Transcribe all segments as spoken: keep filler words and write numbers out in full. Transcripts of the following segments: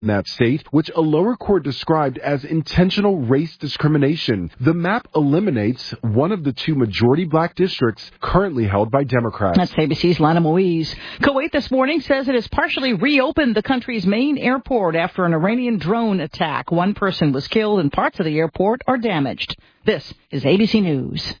in that state, which a lower court described as intentional race discrimination. The map eliminates one of the two majority black districts currently held by Democrats. That's A B C's Lana Moise. Kuwait this morning says it has partially reopened the country's main airport after an Iranian drone attack. One person was killed and parts of the airport are damaged. This is A B C News.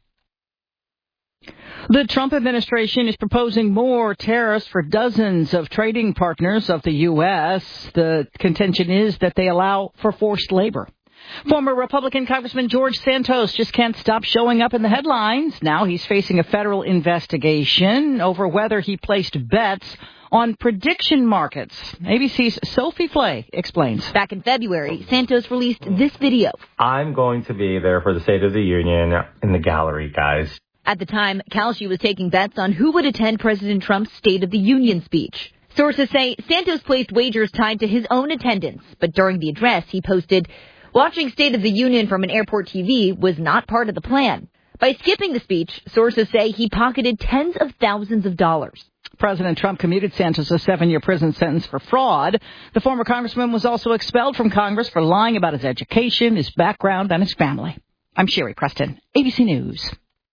The Trump administration is proposing more tariffs for dozens of trading partners of the U S. The contention is that they allow for forced labor. Former Republican Congressman George Santos just can't stop showing up in the headlines. Now he's facing a federal investigation over whether he placed bets on prediction markets. A B C's Sophie Flay explains. Back in February, Santos released this video. I'm going to be there for the State of the Union in the gallery, guys. At the time, Kalshi was taking bets on who would attend President Trump's State of the Union speech. Sources say Santos placed wagers tied to his own attendance, but during the address he posted, watching State of the Union from an airport T V was not part of the plan. By skipping the speech, sources say he pocketed tens of thousands of dollars. President Trump commuted Santos a seven-year prison sentence for fraud. The former congressman was also expelled from Congress for lying about his education, his background, and his family. I'm Sherry Preston, A B C News.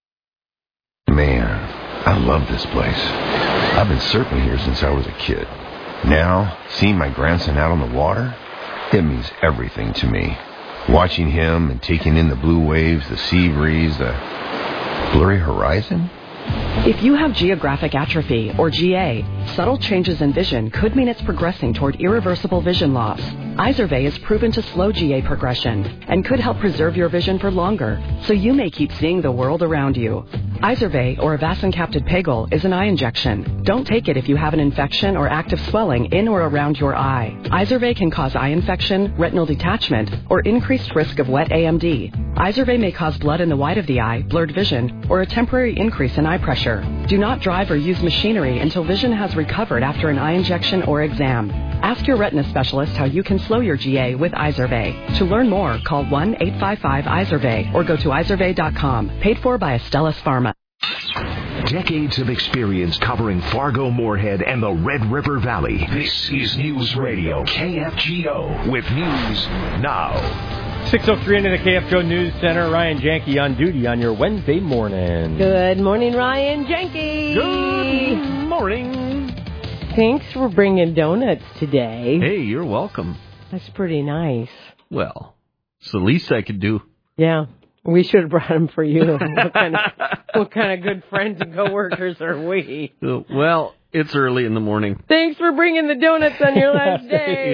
Man, I love this place. I've been surfing here since I was a kid. Now, seeing my grandson out on the water, it means everything to me. Watching him and taking in the blue waves, the sea breeze, the blurry horizon. If you have geographic atrophy, or G A, subtle changes in vision could mean it's progressing toward irreversible vision loss. Izervay is proven to slow G A progression and could help preserve your vision for longer, so you may keep seeing the world around you. Izervay, or avacincaptad pegol, is an eye injection. Don't take it if you have an infection or active swelling in or around your eye. Izervay can cause eye infection, retinal detachment, or increased risk of wet A M D. Izervay may cause blood in the white of the eye, blurred vision, or a temporary increase in eye pressure. Do not drive or use machinery until vision has recovered after an eye injection or exam. Ask your retina specialist how you can slow your G A with Izervay. To learn more, call one eight five five Izervay or go to izervay dot com. Paid for by Astellas Pharma. Decades of experience covering Fargo, Moorhead, and the Red River Valley. This is News Radio K F G O with news now. six oh three into the K F G O News Center. Ryan Janke on duty on your Wednesday morning. Good morning, Ryan Janke. Good morning. Thanks for bringing donuts today. Hey, you're welcome. That's pretty nice. Well, it's the least I could do. Yeah, we should have brought them for you. What kind of, what kind of good friends and coworkers are we? Uh, well, it's early in the morning. Thanks for bringing the donuts on your last day.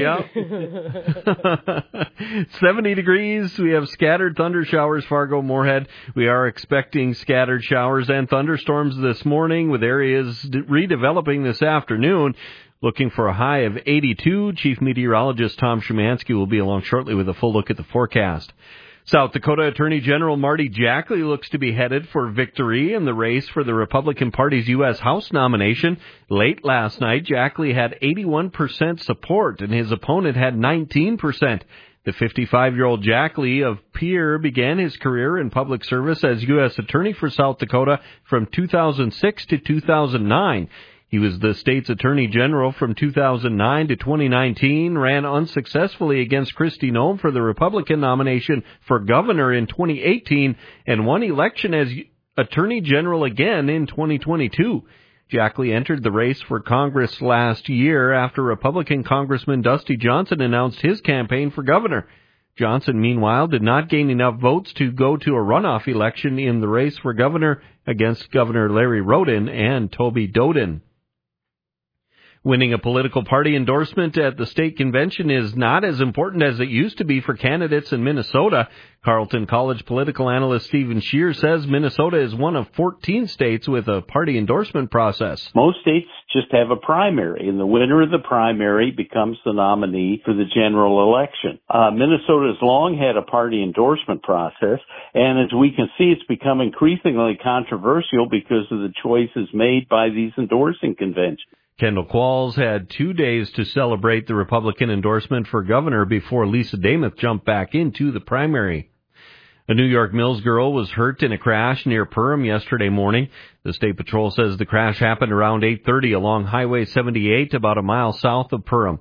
Yep. seventy degrees. We have scattered thunder showers, Fargo, Moorhead. We are expecting scattered showers and thunderstorms this morning with areas redeveloping this afternoon. Looking for a high of eighty-two. Chief Meteorologist Tom Szymanski will be along shortly with a full look at the forecast. South Dakota Attorney General Marty Jackley looks to be headed for victory in the race for the Republican Party's U S House nomination. Late last night, Jackley had eighty-one percent support, and his opponent had nineteen percent. The fifty-five-year-old Jackley of Pierre began his career in public service as U S Attorney for South Dakota from two thousand six to two thousand nine. He was the state's attorney general from two thousand nine to twenty nineteen, ran unsuccessfully against Kristi Noem for the Republican nomination for governor in twenty eighteen, and won election as attorney general again in twenty twenty-two. Jackley entered the race for Congress last year after Republican Congressman Dusty Johnson announced his campaign for governor. Johnson, meanwhile, did not gain enough votes to go to a runoff election in the race for governor against Governor Larry Roden and Toby Doden. Winning a political party endorsement at the state convention is not as important as it used to be for candidates in Minnesota. Carleton College political analyst Stephen Scheer says Minnesota is one of fourteen states with a party endorsement process. Most states just have a primary, and the winner of the primary becomes the nominee for the general election. Uh, Minnesota has long had a party endorsement process, and as we can see, it's become increasingly controversial because of the choices made by these endorsing conventions. Kendall Qualls had two days to celebrate the Republican endorsement for governor before Lisa Damuth jumped back into the primary. A New York Mills girl was hurt in a crash near Perham yesterday morning. The State Patrol says the crash happened around eight thirty along Highway seventy-eight, about a mile south of Perham.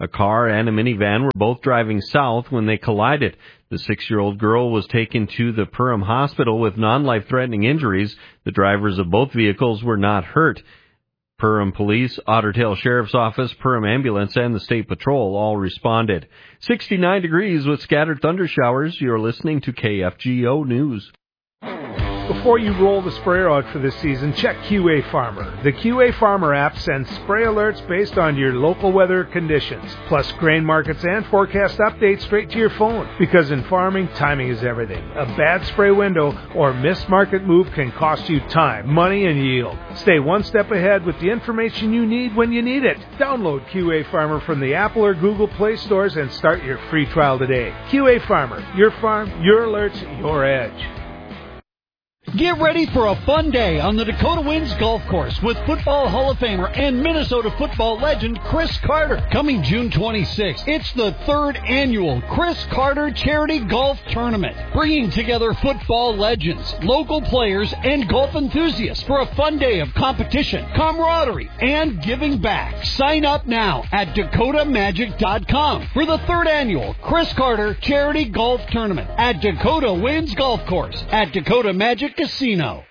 A car and a minivan were both driving south when they collided. The six-year-old girl was taken to the Perham Hospital with non-life-threatening injuries. The drivers of both vehicles were not hurt. Perham Police, Otter Tail Sheriff's Office, Perham Ambulance, and the State Patrol all responded. sixty-nine degrees with scattered thunder showers. You're listening to K F G O News. Before you roll the sprayer out for this season, check Q A Farmer. The Q A Farmer app sends spray alerts based on your local weather conditions, plus grain markets and forecast updates straight to your phone. Because in farming, timing is everything. A bad spray window or missed market move can cost you time, money, and yield. Stay one step ahead with the information you need when you need it. Download Q A Farmer from the Apple or Google Play stores and start your free trial today. Q A Farmer, your farm, your alerts, your edge. Get ready for a fun day on the Dakota Winds Golf Course with Football Hall of Famer and Minnesota football legend Chris Carter. Coming June twenty-sixth, it's the third annual Chris Carter Charity Golf Tournament, bringing together football legends, local players, and golf enthusiasts for a fun day of competition, camaraderie, and giving back. Sign up now at dakota magic dot com for the third annual Chris Carter Charity Golf Tournament at Dakota Winds Golf Course at Dakota Magic Casino.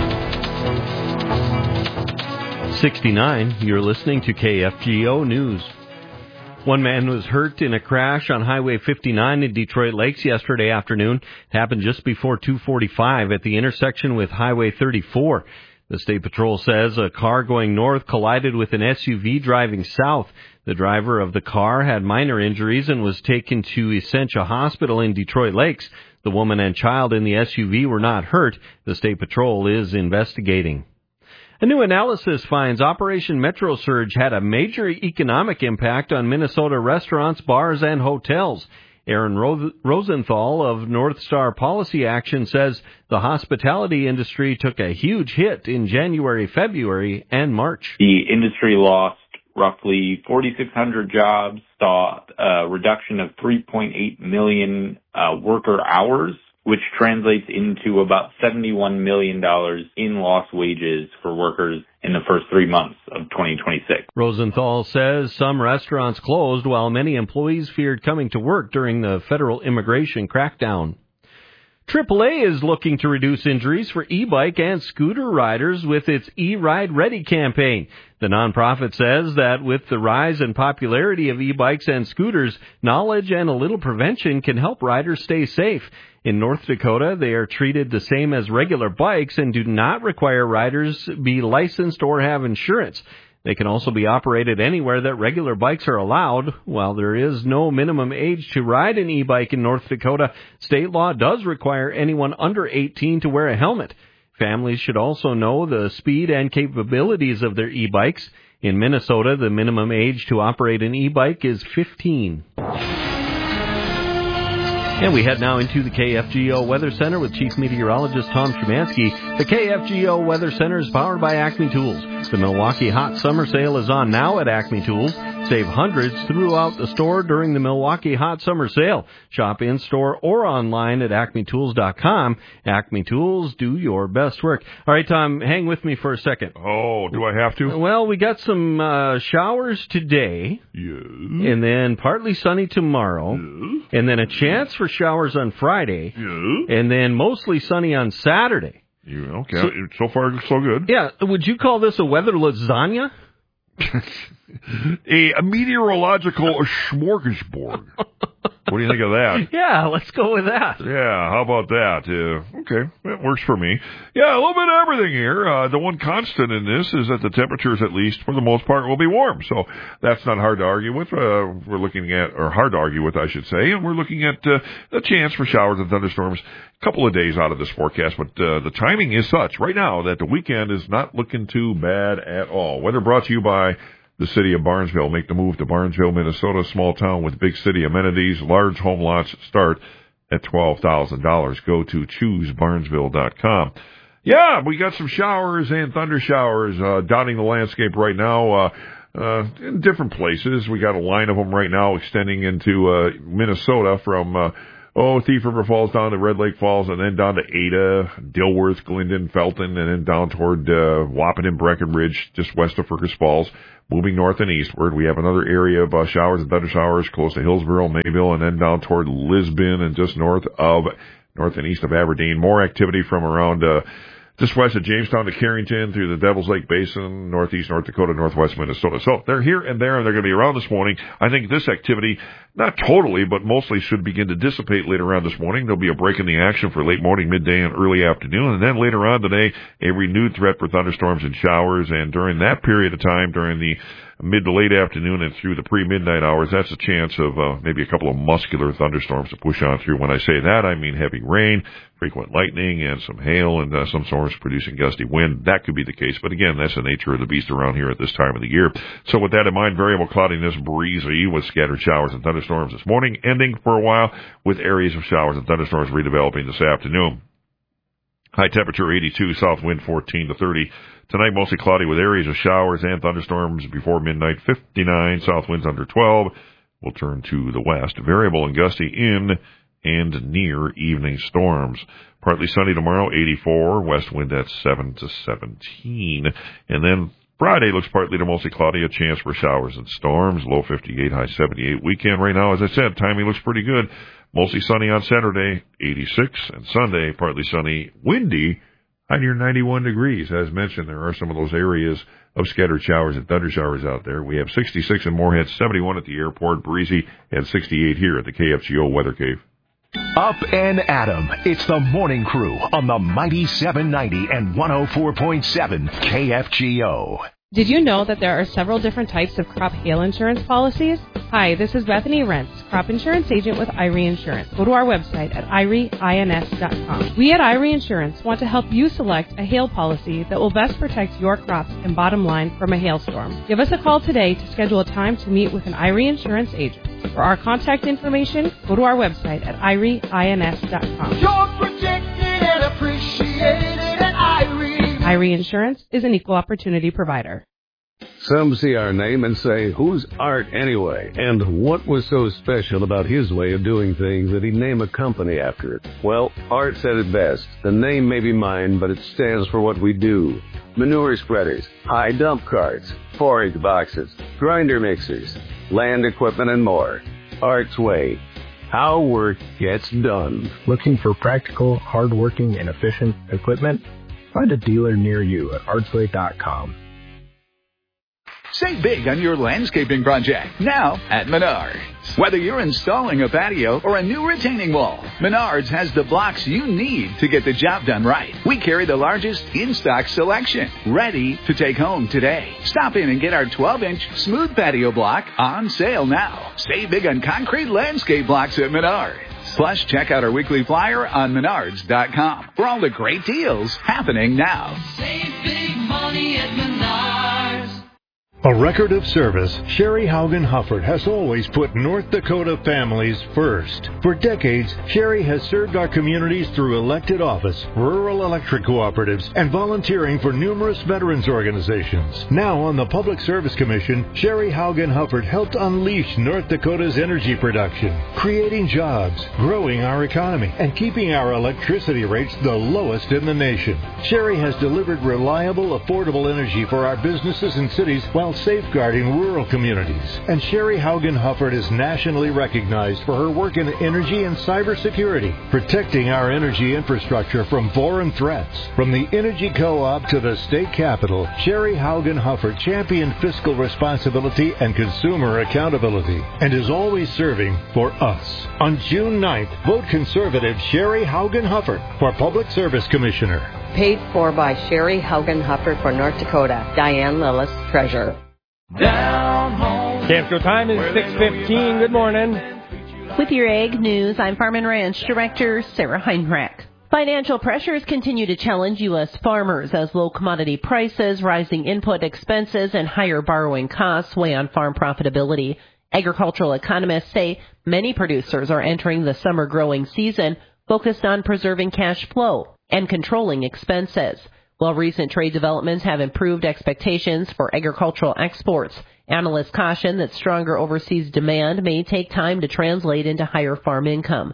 sixty-nine, you're listening to K F G O News. One man was hurt in a crash on Highway fifty-nine in Detroit Lakes yesterday afternoon. It happened just before two forty-five at the intersection with Highway thirty-four. The State Patrol says a car going north collided with an S U V driving south. The driver of the car had minor injuries and was taken to Essentia Hospital in Detroit Lakes. The woman and child in the S U V were not hurt. The State Patrol is investigating. A new analysis finds Operation Metro Surge had a major economic impact on Minnesota restaurants, bars, and hotels. Aaron Rosenthal of North Star Policy Action says the hospitality industry took a huge hit in January, February, and March. The industry lost roughly forty-six hundred jobs, saw a reduction of three point eight million uh, worker hours, which translates into about seventy-one million dollars in lost wages for workers in the first three months of twenty twenty-six. Rosenthal says some restaurants closed while many employees feared coming to work during the federal immigration crackdown. triple A is looking to reduce injuries for e-bike and scooter riders with its E-Ride Ready campaign. The nonprofit says that with the rise in popularity of e-bikes and scooters, knowledge and a little prevention can help riders stay safe. In North Dakota, they are treated the same as regular bikes and do not require riders be licensed or have insurance. They can also be operated anywhere that regular bikes are allowed. While there is no minimum age to ride an e-bike in North Dakota, state law does require anyone under eighteen to wear a helmet. Families should also know the speed and capabilities of their e-bikes. In Minnesota, the minimum age to operate an e-bike is fifteen. And we head now into the K F G O Weather Center with Chief Meteorologist Tom Szymanski. The K F G O Weather Center is powered by Acme Tools. The Milwaukee Hot Summer Sale is on now at Acme Tools. Save hundreds throughout the store during the Milwaukee Hot Summer Sale. Shop in-store or online at acme tools dot com. Acme Tools, do your best work. All right, Tom, hang with me for a second. Oh, do I have to? Well, we got some uh, showers today. Yes. And then partly sunny tomorrow. Yes. And then a chance for showers on Friday. Yes. And then mostly sunny on Saturday. Yeah, okay. So, so far, so good. Yeah. Would you call this a weather lasagna? a, a meteorological smorgasbord. What do you think of that? Yeah, let's go with that. Yeah, how about that? Uh, okay, that works for me. Yeah, a little bit of everything here. Uh, the one constant in this is that the temperatures, at least for the most part, will be warm. So that's not hard to argue with. Uh, we're looking at, or hard to argue with, I should say, and we're looking at uh, a chance for showers and thunderstorms a couple of days out of this forecast. But uh, the timing is such right now that the weekend is not looking too bad at all. Weather brought to you by the city of Barnesville. Make the move to Barnesville, Minnesota, small town with big city amenities. Large home lots start at twelve thousand dollars. Go to choose barnesville dot com. Yeah, we got some showers and thunder showers uh, dotting the landscape right now uh, uh, in different places. We got a line of them right now extending into uh, Minnesota from uh, oh, Thief River Falls down to Red Lake Falls, and then down to Ada, Dilworth, Glendon, Felton, and then down toward uh, Wahpeton and Breckenridge, just west of Fergus Falls. Moving north and eastward, we have another area of uh, showers and thunder showers close to Hillsboro, Mayville, and then down toward Lisbon and just north of, north and east of Aberdeen. More activity from around uh, just west of Jamestown to Carrington through the Devil's Lake Basin, northeast North Dakota, northwest Minnesota. So they're here and there, and they're going to be around this morning. I think this activity, not totally, but mostly should begin to dissipate later on this morning. There'll be a break in the action for late morning, midday, and early afternoon. And then later on today, a renewed threat for thunderstorms and showers. And during that period of time, during the mid to late afternoon and through the pre-midnight hours, that's a chance of uh, maybe a couple of muscular thunderstorms to push on through. When I say that, I mean heavy rain, frequent lightning, and some hail, and uh, some storms producing gusty wind. That could be the case. But again, that's the nature of the beast around here at this time of the year. So with that in mind, variable cloudiness, breezy with scattered showers and thunderstorms this morning, ending for a while with areas of showers and thunderstorms redeveloping this afternoon. High temperature eighty-two, south wind fourteen to thirty. Tonight mostly cloudy with areas of showers and thunderstorms before midnight, fifty-nine, south winds under twelve. We'll turn to the west. Variable and gusty in and near evening storms. Partly sunny tomorrow, eighty-four, west wind at seven to seventeen. And then Friday looks partly to mostly cloudy, a chance for showers and storms, low fifty-eight, high seventy-eight. Weekend right now, as I said, timing looks pretty good. Mostly sunny on Saturday, eighty-six, and Sunday, partly sunny, windy, high near ninety-one degrees. As mentioned, there are some of those areas of scattered showers and thunder showers out there. We have sixty-six in Moorhead, seventy-one at the airport, breezy, and sixty-eight here at the K F G O Weather Cave. Up and Adam. It's the morning crew on the mighty seven ninety and one oh four point seven K F G O. Did you know that there are several different types of crop hail insurance policies? Hi, this is Bethany Rentz, crop insurance agent with I R E Insurance. Go to our website at I R E ins dot com. We at I R E Insurance want to help you select a hail policy that will best protect your crops and bottom line from a hailstorm. Give us a call today to schedule a time to meet with an I R E Insurance agent. For our contact information, go to our website at I R E ins dot com. You're protected and appreciated at I R E. I R E Insurance is an equal opportunity provider. Some see our name and say, who's Art anyway? And what was so special about his way of doing things that he'd name a company after it? Well, Art said it best. The name may be mine, but it stands for what we do. Manure spreaders, high dump carts, forage boxes, grinder mixers, land equipment, and more. Art's way. How work gets done. Looking for practical, hardworking, and efficient equipment? Find a dealer near you at artsway dot com. Save big on your landscaping project now at Menards. Whether you're installing a patio or a new retaining wall, Menards has the blocks you need to get the job done right. We carry the largest in-stock selection, ready to take home today. Stop in and get our twelve-inch smooth patio block on sale now. Save big on concrete landscape blocks at Menards. Plus, check out our weekly flyer on menards dot com for all the great deals happening now. Save big money at Menards. A record of service, Sherry Haugen Hufford has always put North Dakota families first. For decades, Sherry has served our communities through elected office, rural electric cooperatives, and volunteering for numerous veterans organizations. Now on the Public Service Commission, Sherry Haugen Hufford helped unleash North Dakota's energy production, creating jobs, growing our economy, and keeping our electricity rates the lowest in the nation. Sherry has delivered reliable, affordable energy for our businesses and cities while safeguarding rural communities. And Sherry Haugen Hufford is nationally recognized for her work in energy and cybersecurity, protecting our energy infrastructure from foreign threats. From the Energy Co-op to the state capitol, Sherry Haugen Hufford championed fiscal responsibility and consumer accountability and is always serving for us. On June ninth, vote conservative Sherry Haugen Hufford for Public Service Commissioner. Paid for by Sherry Haugen Hufford for North Dakota. Diane Lillis, Treasurer. Down home. K F G O time is six fifteen. Good morning. With your Ag News, I'm Farm and Ranch Director Sarah Heinrich. Financial pressures continue to challenge U S farmers as low commodity prices, rising input expenses, and higher borrowing costs weigh on farm profitability. Agricultural economists say many producers are entering the summer growing season focused on preserving cash flow and controlling expenses. While recent trade developments have improved expectations for agricultural exports, analysts caution that stronger overseas demand may take time to translate into higher farm income.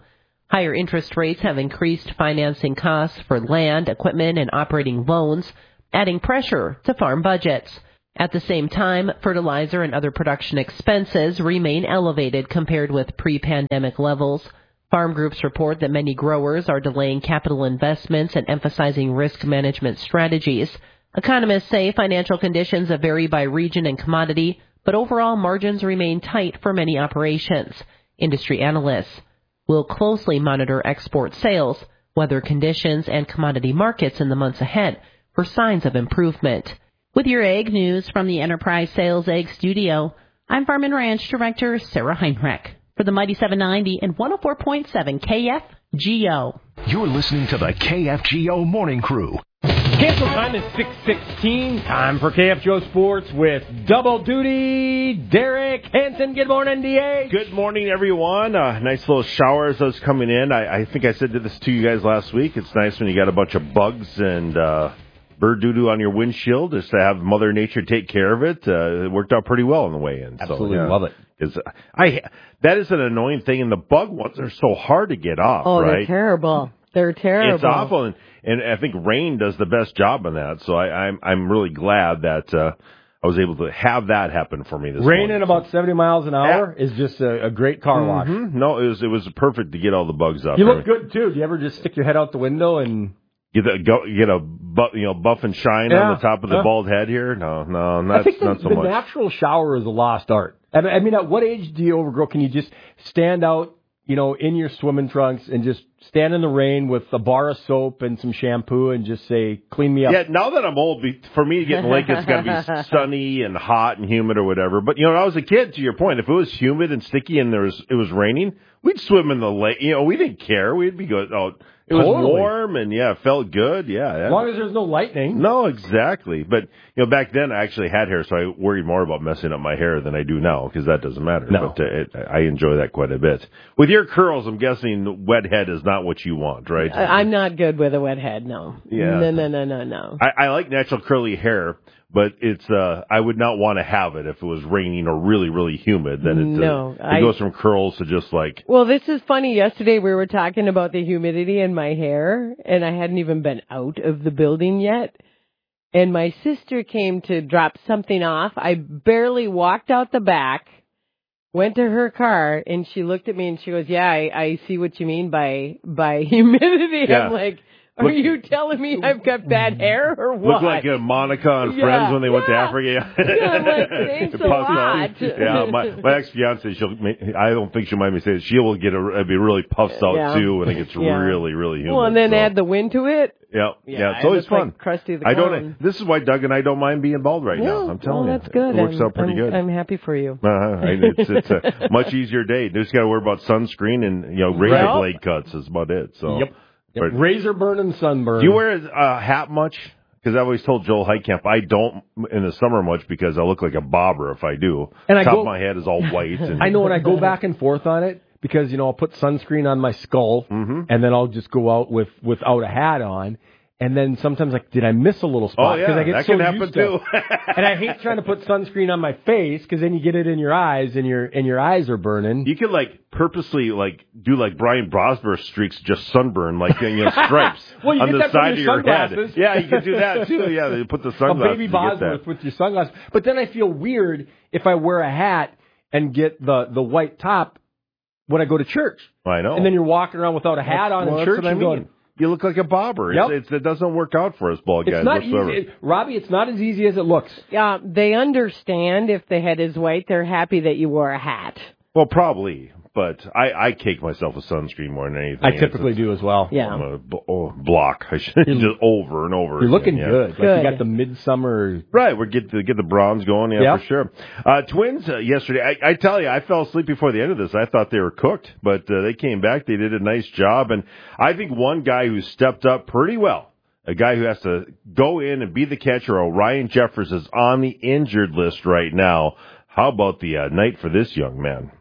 Higher interest rates have increased financing costs for land, equipment, and operating loans, adding pressure to farm budgets. At the same time, fertilizer and other production expenses remain elevated compared with pre-pandemic levels. Farm groups report that many growers are delaying capital investments and emphasizing risk management strategies. Economists say financial conditions vary by region and commodity, but overall margins remain tight for many operations. Industry analysts will closely monitor export sales, weather conditions, and commodity markets in the months ahead for signs of improvement. With your egg news from the Enterprise Sales Egg Studio, I'm Farm and Ranch Director Sarah Heinrich for the Mighty seven ninety and one oh four point seven K F G O. You're listening to the K F G O Morning Crew. Cancel time is six sixteen. Time for K F G O Sports with double duty Derek Hansen. Good morning, D A. Good morning, everyone. Uh, nice little shower as those coming in. I, I think I said this to you guys last week. It's nice when you got a bunch of bugs and uh, bird doo-doo on your windshield, just to have Mother Nature take care of it. Uh, it worked out pretty well on the way in. Absolutely so, yeah. love it. It's, I that is an annoying thing, and the bug ones are so hard to get off. Oh, right? they're terrible. They're terrible. It's awful, and, and I think rain does the best job on that. So I, I'm I'm really glad that uh, I was able to have that happen for me this Rain morning. at about seventy miles an hour yeah. is just a, a great car wash. Mm-hmm. No, it was it was perfect to get all the bugs up. You look good too. Do you ever just stick your head out the window and get a go, get a bu- you know buff and shine yeah. on the top of the yeah. bald head here? No, no, not I think the, not so the much. natural shower is a lost art. I mean, at what age do you overgrow? Can you just stand out, you know, in your swimming trunks and just stand in the rain with a bar of soap and some shampoo and just say, clean me up? Yeah, now that I'm old, for me to get in the lake, it's got to be sunny and hot and humid or whatever. But, you know, when I was a kid, to your point, if it was humid and sticky and there was it was raining, we'd swim in the lake. You know, we didn't care. We'd be good. Oh, it was totally. warm and, yeah, it felt good. Yeah. As long as there's no lightning. No, exactly. But, you know, back then I actually had hair, so I worried more about messing up my hair than I do now, because that doesn't matter. No. But uh, it, I enjoy that quite a bit. With your curls, I'm guessing wet head is not what you want, right? I'm not good with a wet head, no. Yeah. No, no, no, no, no. I, I like natural curly hair, but it's uh I would not want to have it if it was raining or really, really humid. Then it, no, uh, it I, goes from curls to just like... Well, this is funny. Yesterday we were talking about the humidity in my hair, and I hadn't even been out of the building yet. And my sister came to drop something off. I barely walked out the back, went to her car, and she looked at me and she goes, yeah, I, I see what you mean by by humidity. Yeah. I'm like... Are Look, you telling me I've got bad hair or what? Look like uh, Monica and yeah, Friends when they yeah. went to Africa. Yeah, I'm like, it ain't so hot. Yeah, my, my ex-fiance, she'll, I don't think she'll mind me saying it, she will get a, be really puffed out yeah. too when it gets yeah. really, really humid. Well, and then so. add the wind to it. Yeah, yeah, yeah, it's always fun. Like Krusty the I Clown. don't. This is why Doug and I don't mind being bald right yeah, now. I'm telling well, you, that's good. It works I'm, out pretty I'm, good. I'm happy for you. Uh-huh. It's, it's a much easier day. You just got to worry about sunscreen and you know razor right. blade cuts. Is about it. So. Yep. Yep. Razor burn and sunburn. Do you wear a hat much? Because I've always told Joel Heitkamp I don't in the summer much because I look like a bobber if I do. And I Top go, of my head is all white. And, I know, and I go back and forth on it because, you know, I'll put sunscreen on my skull, mm-hmm. and then I'll just go out with without a hat on. And then sometimes, like, did I miss a little spot? Oh, yeah, I get that so can happen, used to too. And I hate trying to put sunscreen on my face, because then you get it in your eyes, and your and your eyes are burning. You could, like, purposely, like, do, like, Brian Brosberg streaks, just sunburn, like, you know, stripes well, you on get the that side from of your your head. sunglasses. Yeah, you could do that, too. Yeah, they put the sunglasses. A baby Bosworth with your sunglasses. But then I feel weird if I wear a hat and get the, the white top when I go to church. I know. And then you're walking around without a hat that's, on well, in church and I mean. going... You look like a bobber. Yep. It's, it's, it doesn't work out for us bald guys it's not whatsoever. Easy. Robbie, it's not as easy as it looks. Yeah, they understand if the head is white. They're happy that you wore a hat. Well, probably. But I, I cake myself with sunscreen more than anything. I typically it's, do as well. Yeah. I'm a oh, block. I should just over and over. You're again, looking yeah. good. Like good. you got the midsummer. Right. We're get to get the bronze going. Yeah, yeah. for sure. Uh, Twins uh, yesterday. I, I tell you, I fell asleep before the end of this. I thought they were cooked, but uh, they came back. They did a nice job, and I think one guy who stepped up pretty well. A guy who has to go in and be the catcher. Orion Jeffers is on the injured list right now. How about the uh, night for this young man?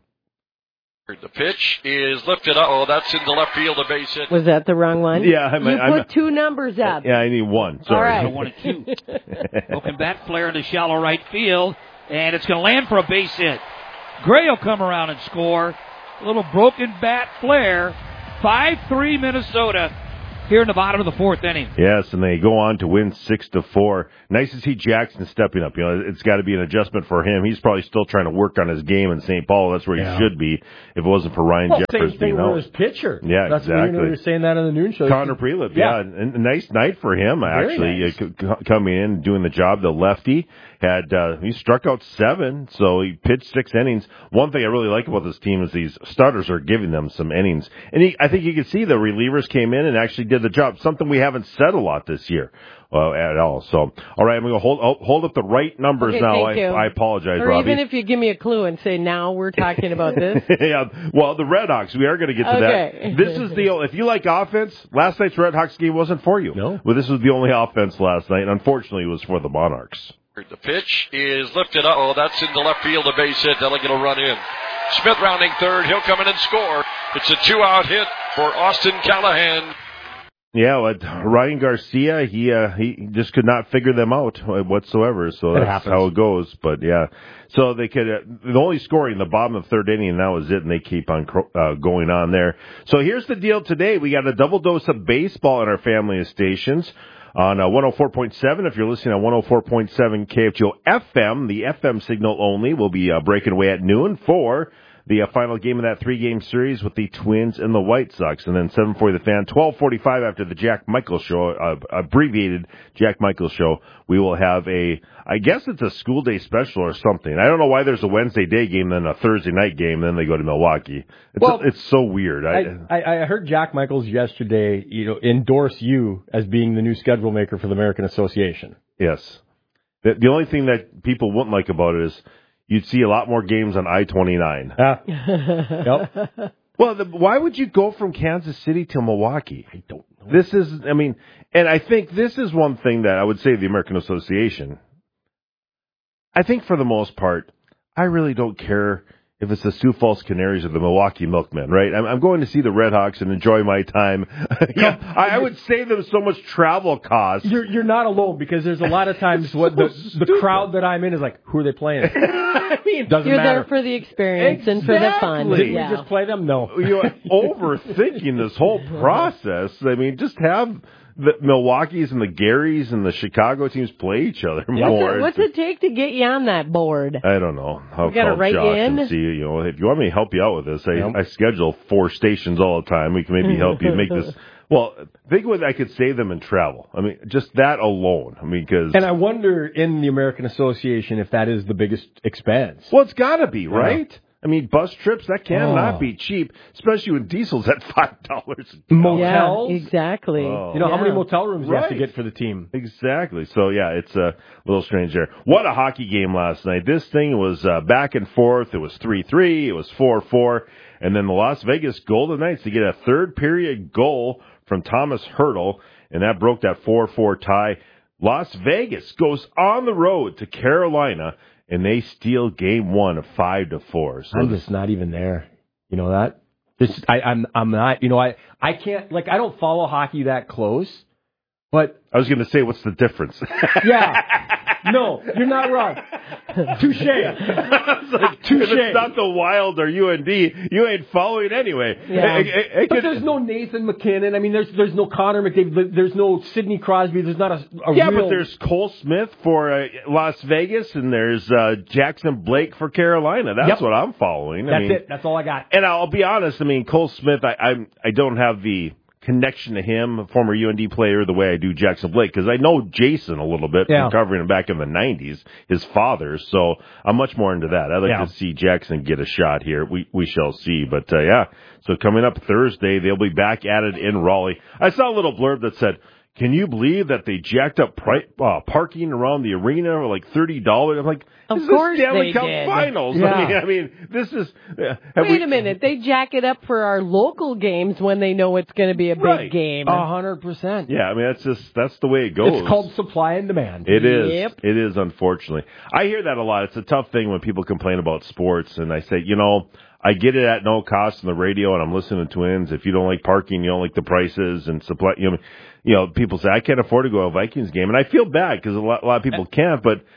The pitch is lifted up. Oh, that's into left field, a base hit. Was that the wrong one? Yeah, I'm, you I'm, put two numbers up. Yeah, I need one. Sorry. All right. So one and two. Broken bat flare into shallow right field, and it's going to land for a base hit. Gray will come around and score. A little broken bat flare, five three Minnesota here in the bottom of the fourth inning. Yes, and they go on to win six to four. Nice to see Jackson stepping up. You know, it's got to be an adjustment for him. He's probably still trying to work on his game in Saint Paul. That's where yeah. he should be if it wasn't for Ryan well, Jeffers same being thing out. with his pitcher. Yeah, That's exactly. What, you were saying that on the noon show. Connor Prelip, yeah. yeah. And a nice night for him, Very actually, nice. uh, c- coming in, doing the job. The lefty had, uh, he struck out seven, so he pitched six innings. One thing I really like about this team is these starters are giving them some innings. And he, I think you can see the relievers came in and actually did the job, something we haven't said a lot this year. Uh, at all. So, all right, I'm going to hold hold up the right numbers Okay, now. thank I, you. I apologize, or Robbie. even if you give me a clue and say, now we're talking about this. yeah, well, the Red Hawks, we are going to get to Okay. that. This is the, if you like offense, last night's Red Hawks game wasn't for you. No. Well, this was the only offense last night, and unfortunately it was for the Monarchs. The pitch is lifted up. Oh, that's into left field, a base hit. Delegate will run in. Smith rounding third. He'll come in and score. It's a two-out hit for Austin Callahan. Yeah, well, Ryan Garcia, he uh, he just could not figure them out whatsoever. So It that's happens. how it goes. But yeah, so they could uh, the only scoring in the bottom of the third inning, and that was it. And they keep on uh, going on there. So here's the deal today: we got a double dose of baseball in our family of stations. On uh, one oh four point seven, if you're listening on one oh four point seven K F G O F M, the F M signal only will be uh, breaking away at noon for the uh, final game of that three-game series with the Twins and the White Sox. And then seven forty The Fan, twelve forty-five after the Jack Michael Show, uh, abbreviated Jack Michael Show, we will have a, I guess it's a school day special or something. I don't know why there's a Wednesday day game, then a Thursday night game, then they go to Milwaukee. It's, Well, it's so weird. I, I, I heard Jack Michaels yesterday, you know, endorse you as being the new schedule maker for the American Association. Yes. The, the only thing that people wouldn't like about it is you'd see a lot more games on I twenty-nine. Ah. Yep. Well, the, why would you go from Kansas City to Milwaukee? I don't know. This is, I mean, and I think this is one thing that I would say the American Association. I think for the most part, I really don't care if it's the Sioux Falls Canaries or the Milwaukee Milkmen, right? I'm, I'm going to see the Red Hawks and enjoy my time. yeah, I, I would save them so much travel costs. You're you're not alone because there's a lot of times what the the crowd that I'm in is like, who are they playing? I mean, doesn't You're matter. there for the experience and for the fun. Did Yeah. we just play them? No. You're overthinking this whole process. I mean, just have the Milwaukee's and the Garys and the Chicago teams play each other What's more. it, what's it take to get you on that board? I don't know. I'll We gotta call write Josh in? and see. You know, if you want me to help you out with this, I, Yep. I schedule four stations all the time. We can maybe help you make this. Well, think what I could save them in travel. I mean, just that alone. I mean, because And I wonder in the American Association if that is the biggest expense. well, it's got to be right. I mean, bus trips that cannot Oh. be cheap, especially when diesel's at five dollars. Motels? Yeah, exactly. Oh. You know how many Yeah. motel rooms you have to Right. get for the team? Exactly. So, yeah, it's a little strange there. What a hockey game last night. This thing was uh, back and forth. It was three three. It was four four. And then the Las Vegas Golden Knights to get a third period goal from Thomas Hertel, and that broke that four four tie. Las Vegas goes on the road to Carolina, and they steal game one of five to four. So I'm just not even there. You know that? Just I, I'm I'm not. You know I I can't like I don't follow hockey that close, but I was going to say, what's the difference? yeah. No, you're not wrong. Touche. like, Touche. If it's not the Wild or U N D, you ain't following anyway. Yeah. It- it- it But could- there's no Nathan McKinnon. I mean, there's there's no Connor McDavid. There's no Sidney Crosby. There's not a, a yeah, real. but there's Cole Smith for uh, Las Vegas, and there's uh, Jackson Blake for Carolina. That's Yep. what I'm following. I That's mean, it. That's all I got. And I'll be honest. I mean, Cole Smith, I I'm, I don't have the connection to him, a former U N D player, the way I do Jackson Blake, because I know Jason a little bit Yeah. from covering him back in the nineties, his father. So I'm much more into that. I'd like Yeah. to see Jackson get a shot here. We we shall see. But uh, yeah, so coming up Thursday, they'll be back at it in Raleigh. I saw a little blurb that said, can you believe that they jacked up pri- uh, parking around the arena for like thirty dollars? I'm like, Of this course is Stanley they Cup did. Finals. Yeah. I mean, I mean, this is. Uh, have Wait we- a minute. They jack it up for our local games when they know it's going to be a big Right. game. A hundred percent. Yeah, I mean that's just that's the way it goes. It's called supply and demand. It is. Yep. It is, unfortunately. I hear that a lot. It's a tough thing when people complain about sports, and I say, you know, I get it at no cost on the radio, and I'm listening to Twins. If you don't like parking, you don't like the prices and supply. You know, you know people say I can't afford to go to a Vikings game, and I feel bad because a lot, a lot of people can't. But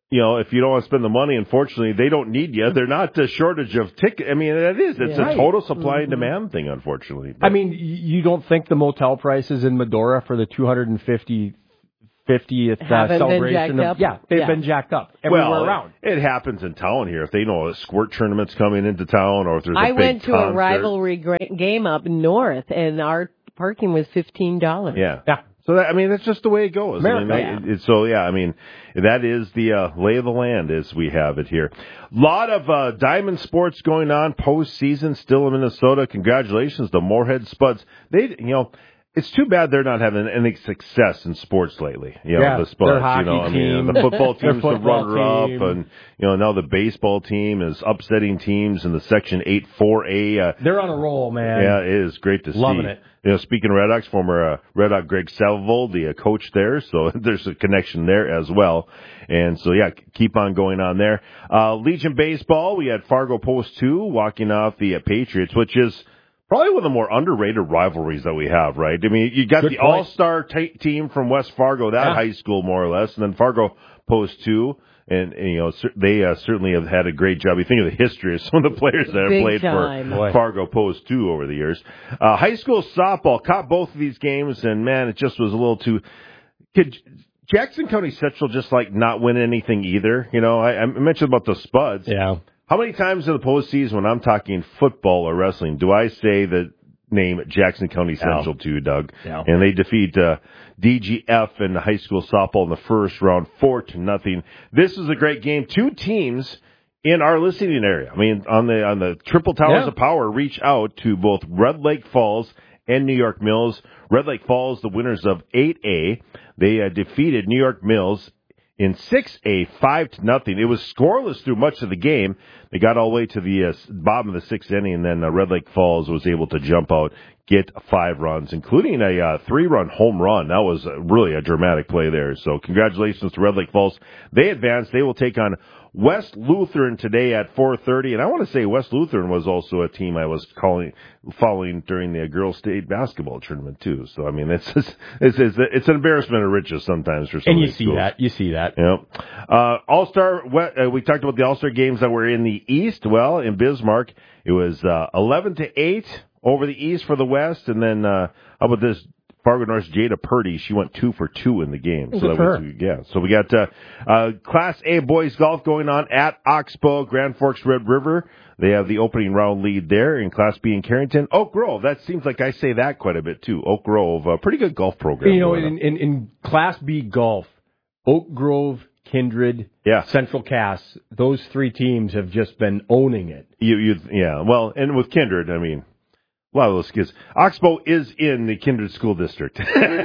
you know, if you don't want to spend the money, unfortunately, they don't need you. They're not a shortage of tickets. I mean, it is. It's yeah. a total supply mm-hmm. and demand thing, unfortunately. But. I mean, you don't think the motel prices in Medora for the two hundred fifty fiftieth uh, celebration of, yeah, they've yeah. been jacked up everywhere well, around. It, it happens in town here. If they know a squirt tournament's coming into town, or if there's a I big went to concert. a rivalry gra- game up north, and our parking was fifteen dollars. Yeah. Yeah. So, that, I mean, that's just the way it goes. America, I mean, yeah. it, it, so, yeah, I mean, that is the uh, lay of the land as we have it here. A lot of uh, diamond sports going on postseason still in Minnesota. Congratulations to Moorhead Spuds. They, you know, it's too bad they're not having any success in sports lately. You know, yeah, the Spuds, hockey you know, I team. mean, the football team's the runner team. up, and, you know, now the baseball team is upsetting teams in the Section eight four A. Uh, they're on a roll, man. Yeah, it is great to Loving see. Loving it. You know, speaking of Red Hawks, former uh, Red Hawk Greg Salvold, the uh, coach there, so there's a connection there as well. And so, yeah, keep on going on there. Uh, Legion Baseball, we had Fargo Post two walking off the uh, Patriots, which is probably one of the more underrated rivalries that we have, right? I mean, you got Good the point. all-star t- team from West Fargo, that yeah. high school more or less, and then Fargo Post two. And, and, you know, they uh, certainly have had a great job. You think of the history of some of the players that have Big played time. for Boy. Fargo Post two over the years. Uh, high school softball caught both of these games, and, man, it just was a little too – could Jackson County Central just, like, not win anything either? You know, I, I mentioned about the Spuds. Yeah. How many times in the postseason when I'm talking football or wrestling do I say the name Jackson County Central yeah. to you, Doug? Yeah. And they defeat uh, D G F in the high school softball in the first round, four to nothing. This is a great game. Two teams in our listening area. I mean, on the on the Triple Towers yeah. of Power, reach out to both Red Lake Falls and New York Mills. Red Lake Falls, the winners of eight A, they uh, defeated New York Mills in six A, five to nothing. It was scoreless through much of the game. They got all the way to the uh, bottom of the sixth inning, and then uh, Red Lake Falls was able to jump out, get five runs, including a uh, three-run home run. That was uh, really a dramatic play there. So congratulations to Red Lake Falls. They advanced. They will take on West Lutheran today at four thirty. And I want to say West Lutheran was also a team I was calling, following during the girls' state basketball tournament, too. So, I mean, it's it's, it's, it's an embarrassment of riches sometimes for some And of you these see schools. that. You see that. Yep. Uh, All-Star, uh, we talked about the All-Star games that were in the East. Well, in Bismarck, it was uh, eleven to eight over the East for the West. And then, uh, how about this? Fargo North's Jada Purdy, she went two for two in the game. So Good that for was, her. yeah. So we got uh, uh, Class A boys golf going on at Oxbow, Grand Forks, Red River. They have the opening round lead there. In Class B in Carrington, Oak Grove. That seems like I say that quite a bit too. Oak Grove, a pretty good golf program. You know, going in, in, in Class B golf, Oak Grove, Kindred, yeah. Central Cass, those three teams have just been owning it. You, you, yeah. Well, and with Kindred, I mean, a lot of those kids. Oxbow is in the Kindred School District.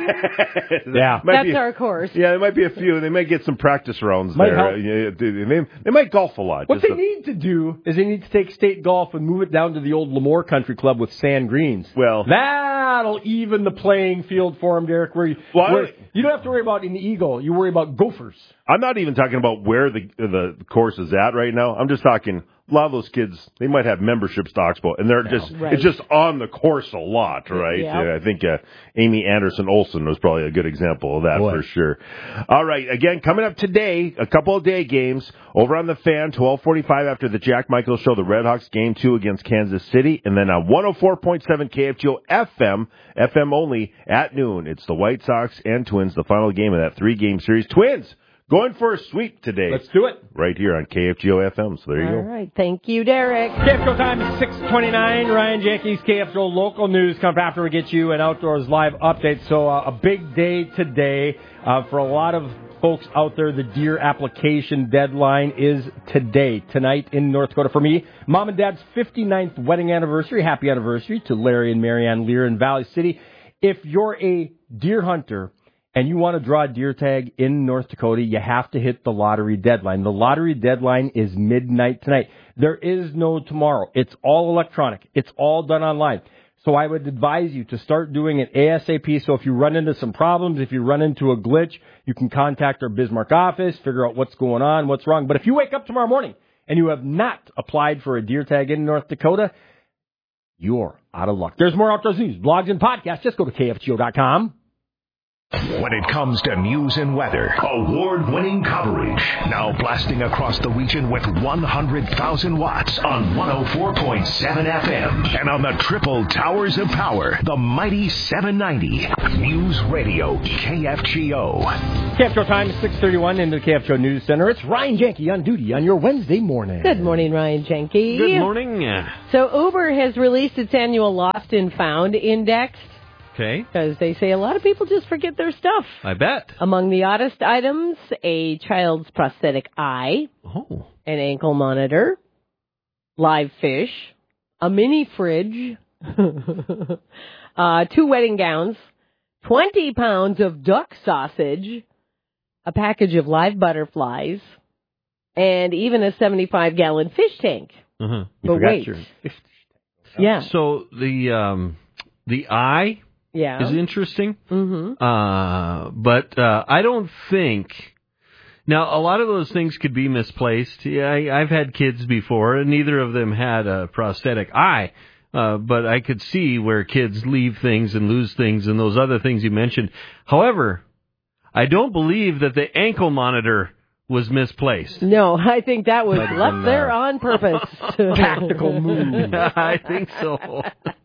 yeah. That's be, our course. Yeah, there might be a few. They might get some practice rounds might there. Yeah, they, they, they might golf a lot. What they a, need to do is they need to take state golf and move it down to the old Lemoore Country Club with sand greens. Well, that'll even the playing field for them, Derek, where, you, well, where you don't have to worry about an eagle. You worry about gophers. I'm not even talking about where the the course is at right now. I'm just talking a lot of those kids, they might have memberships to Oxbow, and they're just, right. it's just on the course a lot, right? Yeah. Yeah, I think uh, Amy Anderson Olson was probably a good example of that Boy. for sure. All right, again, coming up today, a couple of day games over on the Fan, twelve forty-five after the Jack Michaels Show, the Red Hawks game two against Kansas City, and then on one oh four point seven K F G O F M, F M only, at noon, it's the White Sox and Twins, the final game of that three-game series. Twins! Going for a sweep today. Let's do it. Right here on K F G O F M. So there you All go. All right. Thank you, Derek. K F G O time is six twenty-nine. Ryan Jenkins, K F G O local news. Come up after we get you an Outdoors Live update. So uh, a big day today uh, for a lot of folks out there. The deer application deadline is today, tonight in North Dakota. For me, Mom and Dad's fifty-ninth wedding anniversary. Happy anniversary to Larry and Marianne Lear in Valley City. If you're a deer hunter and you want to draw a deer tag in North Dakota, you have to hit the lottery deadline. The lottery deadline is midnight tonight. There is no tomorrow. It's all electronic. It's all done online. So I would advise you to start doing it ASAP. So if you run into some problems, if you run into a glitch, you can contact our Bismarck office, figure out what's going on, what's wrong. But if you wake up tomorrow morning and you have not applied for a deer tag in North Dakota, you're out of luck. There's more outdoors news, blogs, and podcasts. Just go to K F G O dot com. When it comes to news and weather, award-winning coverage. Now blasting across the region with one hundred thousand watts on one oh four point seven F M. And on the triple towers of power, the mighty seven ninety. News Radio K F G O. K F G O time is six thirty-one into the K F G O News Center. It's Ryan Jenke on duty on your Wednesday morning. Good morning, Ryan Jenke. Good morning. So Uber has released its annual Lost and Found Index. Okay. Because they say a lot of people just forget their stuff. I bet. Among the oddest items, a child's prosthetic eye, oh. an ankle monitor, live fish, a mini fridge, uh, two wedding gowns, twenty pounds of duck sausage, a package of live butterflies, and even a seventy-five gallon fish tank. Uh-huh. But wait. Your... Yeah. So the um, the eye... Yeah. is interesting. Mm-hmm. Uh, but uh, I don't think... Now, a lot of those things could be misplaced. Yeah, I, I've had kids before, and neither of them had a prosthetic eye. Uh, but I could see where kids leave things and lose things and those other things you mentioned. However, I don't believe that the ankle monitor was misplaced. No, I think that was But left then, there uh, on purpose. Tactical move. I think so.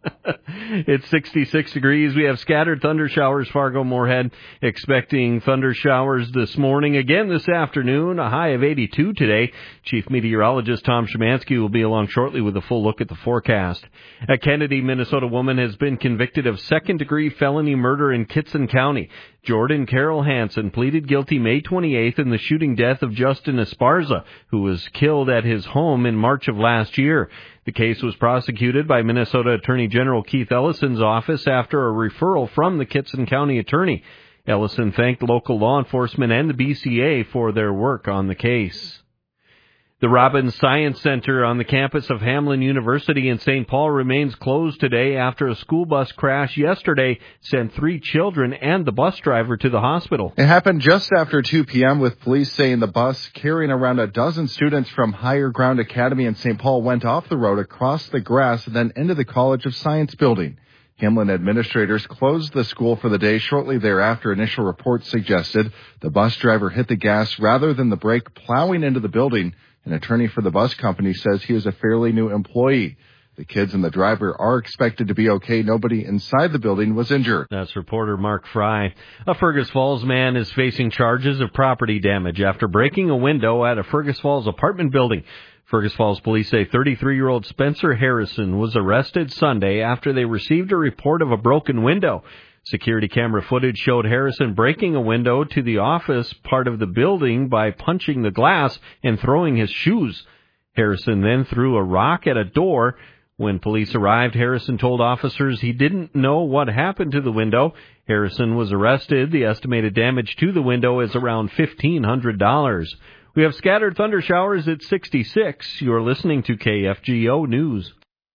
It's sixty-six degrees. We have scattered thunder showers, Fargo, Moorhead. Expecting thunder showers this morning. Again this afternoon, a high of eighty-two today. Chief Meteorologist Tom Szymanski will be along shortly with a full look at the forecast. A Kennedy, Minnesota woman has been convicted of second-degree felony murder in Kitson County. Jordan Carol Hansen pleaded guilty May twenty-eighth in the shooting death of Justin Esparza, who was killed at his home in March of last year. The case was prosecuted by Minnesota Attorney General Keith Ellison's office after a referral from the Kitson County Attorney. Ellison thanked local law enforcement and the B C A for their work on the case. The Robbins Science Center on the campus of Hamline University in Saint Paul remains closed today after a school bus crash yesterday sent three children and the bus driver to the hospital. It happened just after two p.m. with police saying the bus carrying around a dozen students from Higher Ground Academy in Saint Paul went off the road across the grass and then into the College of Science building. Hamline administrators closed the school for the day shortly thereafter. Initial reports suggested the bus driver hit the gas rather than the brake, plowing into the building. An attorney for the bus company says he is a fairly new employee. The kids and the driver are expected to be okay. Nobody inside the building was injured. That's reporter Mark Fry. A Fergus Falls man is facing charges of property damage after breaking a window at a Fergus Falls apartment building. Fergus Falls police say thirty-three-year-old Spencer Harrison was arrested Sunday after they received a report of a broken window. Security camera footage showed Harrison breaking a window to the office part of the building by punching the glass and throwing his shoes. Harrison then threw a rock at a door. When police arrived, Harrison told officers he didn't know what happened to the window. Harrison was arrested. The estimated damage to the window is around fifteen hundred dollars. We have scattered thunder showers at sixty-six. You're listening to K F G O News.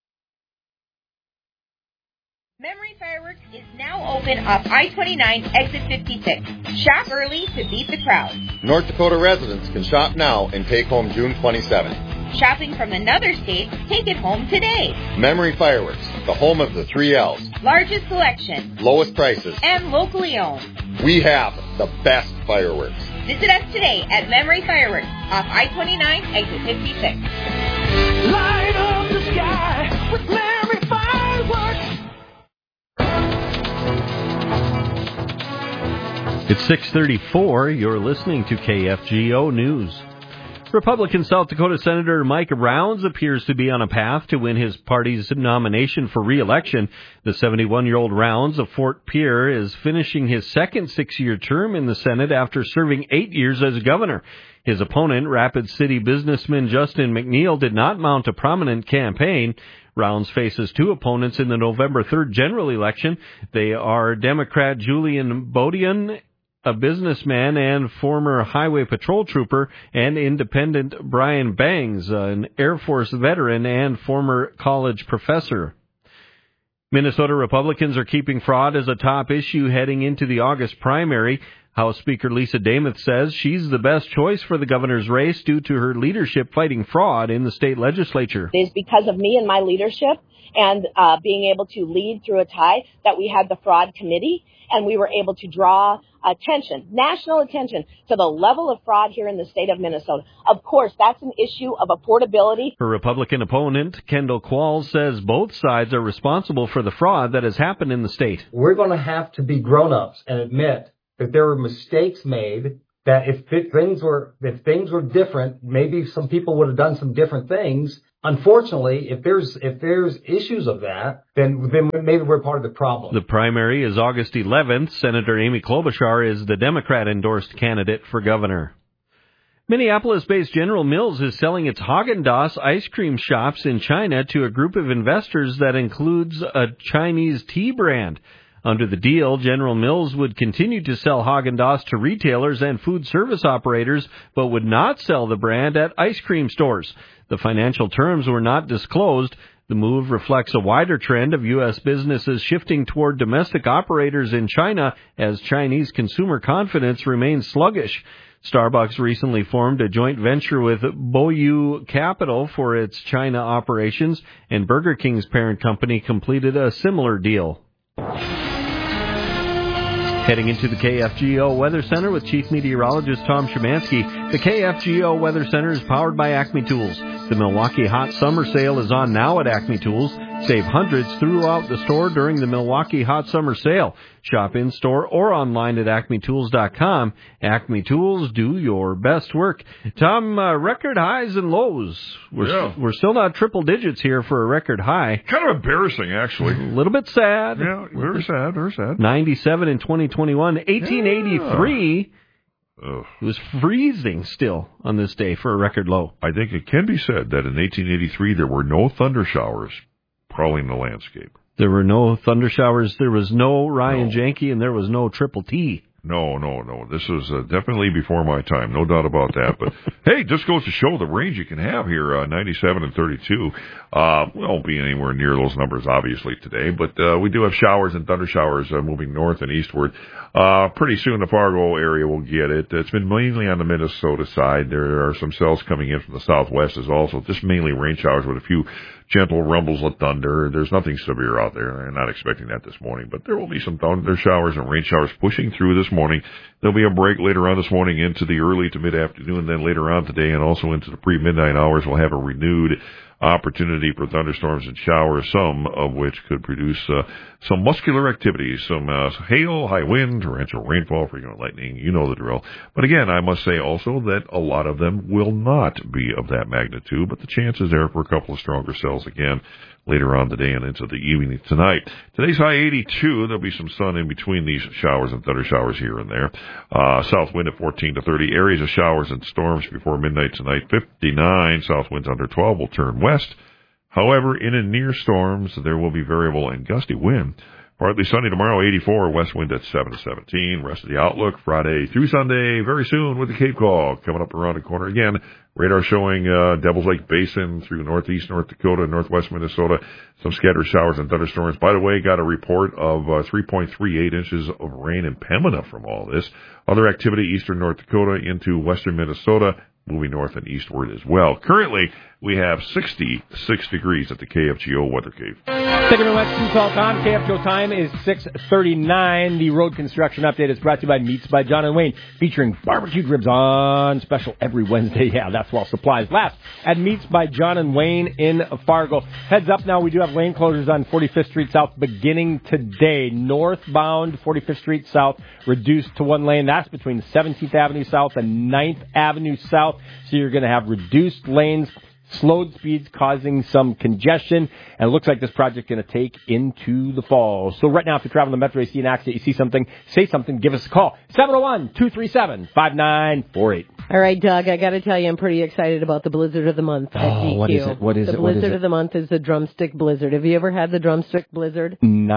Memory Fireworks is now open off I twenty-nine, exit fifty-six. Shop early to beat the crowd. North Dakota residents can shop now and take home June twenty-seventh. Shopping from another state, take it home today. Memory Fireworks, the home of the three L's. Largest selection. Lowest prices. And locally owned. We have the best fireworks. Visit us today at Memory Fireworks off I twenty-nine, exit fifty-six. Light up the sky with Memory Fireworks. It's six thirty-four. You're listening to K F G O News. Republican South Dakota Senator Mike Rounds appears to be on a path to win his party's nomination for re-election. The seventy-one-year-old Rounds of Fort Pierre is finishing his second six-year term in the Senate after serving eight years as governor. His opponent, Rapid City businessman Justin McNeil, did not mount a prominent campaign. Rounds faces two opponents in the November third general election. They are Democrat Julian Bodian, a businessman and former highway patrol trooper, and independent Brian Bangs, an Air Force veteran and former college professor. Minnesota Republicans are keeping fraud as a top issue heading into the August primary. House Speaker Lisa Damuth says she's the best choice for the governor's race due to her leadership fighting fraud in the state legislature. It is because of me and my leadership and uh, being able to lead through a tie that we had the fraud committee, and we were able to draw attention, national attention, to the level of fraud here in the state of Minnesota. Of course, that's an issue of affordability. Her Republican opponent, Kendall Qualls, says both sides are responsible for the fraud that has happened in the state. We're going to have to be grown-ups and admit that there were mistakes made, that if things were if things were different, maybe some people would have done some different things. Unfortunately, if there's if there's issues of that, then then maybe we're part of the problem. The primary is August eleventh. Senator Amy Klobuchar is the Democrat-endorsed candidate for governor. Minneapolis-based General Mills is selling its Häagen-Dazs ice cream shops in China to a group of investors that includes a Chinese tea brand. Under the deal, General Mills would continue to sell Häagen-Dazs to retailers and food service operators, but would not sell the brand at ice cream stores. The financial terms were not disclosed. The move reflects a wider trend of U S businesses shifting toward domestic operators in China as Chinese consumer confidence remains sluggish. Starbucks recently formed a joint venture with Boyu Capital for its China operations, and Burger King's parent company completed a similar deal. Heading into the K F G O Weather Center with Chief Meteorologist Tom Szymanski. The K F G O Weather Center is powered by Acme Tools. The Milwaukee Hot Summer Sale is on now at Acme Tools. Save hundreds throughout the store during the Milwaukee Hot Summer Sale. Shop in-store or online at acme tools dot com. Acme Tools, do your best work. Tom, uh, record highs and lows. We're, yeah. st- we're still not triple digits here for a record high. Kind of embarrassing, actually. A little bit sad. Yeah, very sad, very sad. ninety-seven in twenty twenty-one. eighteen eighty-three. Yeah. Ugh. It was freezing still on this day for a record low. I think it can be said that in eighteen eighty-three there were no thunder showers prowling the landscape. There were no thunder showers. There was no Ryan no. Janke, and there was no Triple T. No, no, no. This was uh, definitely before my time, no doubt about that. But hey, just goes to show the range you can have here, uh, ninety-seven and thirty-two. Uh, we won't be anywhere near those numbers, obviously, today. But uh, we do have showers and thunder showers uh, moving north and eastward. Uh, pretty soon the Fargo area will get it. It's been mainly on the Minnesota side. There are some cells coming in from the southwest as also. Just mainly rain showers with a few gentle rumbles of thunder. There's nothing severe out there. I'm not expecting that this morning, but there will be some thunder showers and rain showers pushing through this morning. There'll be a break later on this morning into the early to mid-afternoon, then later on today and also into the pre-midnight hours we'll have a renewed opportunity for thunderstorms and showers, some of which could produce uh, some muscular activity, some uh, hail, high wind, torrential rainfall, frequent lightning. You know the drill. But again, I must say also that a lot of them will not be of that magnitude, but the chance is there for a couple of stronger cells again later on today and into the evening tonight. Today's high eighty-two. There'll be some sun in between these showers and thunder showers here and there. Uh, south wind at fourteen to thirty. Areas of showers and storms before midnight tonight. fifty-nine. South winds under twelve will turn west. However, in and near storms, there will be variable and gusty wind. Partly sunny tomorrow, eighty-four. West wind at seven to seventeen. Rest of the outlook Friday through Sunday, very soon with the Cape Call coming up around the corner again. Radar showing uh, Devils Lake Basin through northeast North Dakota, northwest Minnesota. Some scattered showers and thunderstorms. By the way, got a report of uh, three point three eight inches of rain in Pembina from all this. Other activity eastern North Dakota into western Minnesota, moving north and eastward as well. Currently, we have sixty-six degrees at the K F G O Weather Cave. Thank you very much, Too Tall Tom. K F G O time is six thirty-nine. The road construction update is brought to you by Meats by John and Wayne, featuring barbecued ribs on special every Wednesday. Yeah, that's while supplies last. At Meats by John and Wayne in Fargo. Heads up now, we do have lane closures on forty-fifth Street South beginning today. Northbound forty-fifth Street South reduced to one lane. That's between seventeenth Avenue South and ninth Avenue South. So you're going to have reduced lanes, slowed speeds causing some congestion, and it looks like this project is going to take into the fall. So right now, if you're traveling the Metro, you see an accident, you see something, say something, give us a call. seven oh one, two three seven, five nine four eight. All right, Doug, I got to tell you, I'm pretty excited about the Blizzard of the Month at oh, D Q. What is it? What is the it? What is Blizzard it? of the Month is the Drumstick Blizzard. Have you ever had the Drumstick Blizzard? Not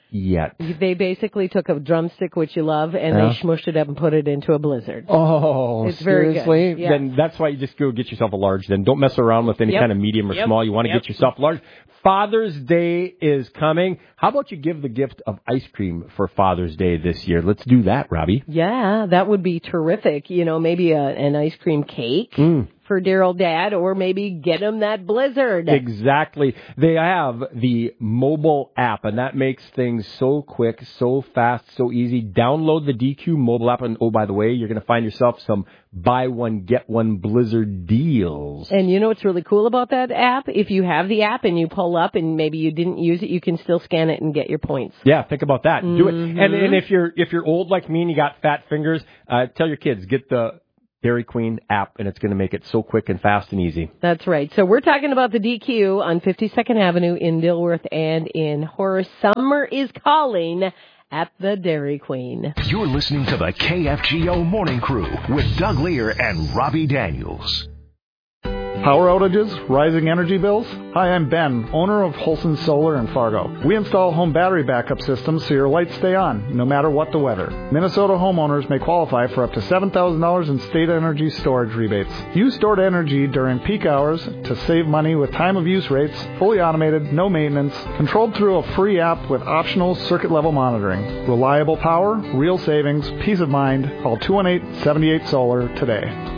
yet. They basically took a drumstick, which you love, and Yeah. they smushed it up and put it into a blizzard. Oh, it's very seriously? good. Yeah. Then that's why you just go get yourself a large. Then don't mess around with any Yep. kind of medium or Yep. small. You want to Yep. get yourself large. Father's Day is coming. How about you give the gift of ice cream for Father's Day this year? Let's do that, Robbie. Yeah, that would be terrific. You know, maybe a, an ice cream cake Mm. for dear old dad, or maybe get him that blizzard. Exactly. They have the mobile app, and that makes things so quick, so fast, so easy. Download the D Q mobile app, and oh, by the way, you're going to find yourself some buy one, get one blizzard deals. And you know what's really cool about that app? If you have the app and you pull up and maybe you didn't use it, you can still scan it and get your points. Yeah, think about that. Do it. Mhm. And, and if you're if you're old like me and you got fat fingers, uh, tell your kids, get the Dairy Queen app, and it's going to make it so quick and fast and easy. That's right. So we're talking about the D Q on fifty-second Avenue in Dilworth and in Horace. Summer is calling at the Dairy Queen. You're listening to the K F G O Morning Crew with Doug Lear and Robbie Daniels. Power outages, rising energy bills? Hi, I'm Ben, owner of Holson Solar in Fargo. We install home battery backup systems so your lights stay on, no matter what the weather. Minnesota homeowners may qualify for up to seven thousand dollars in state energy storage rebates. Use stored energy during peak hours to save money with time of use rates, fully automated, no maintenance, controlled through a free app with optional circuit level monitoring. Reliable power, real savings, peace of mind. Call two one eight, seven eight solar today.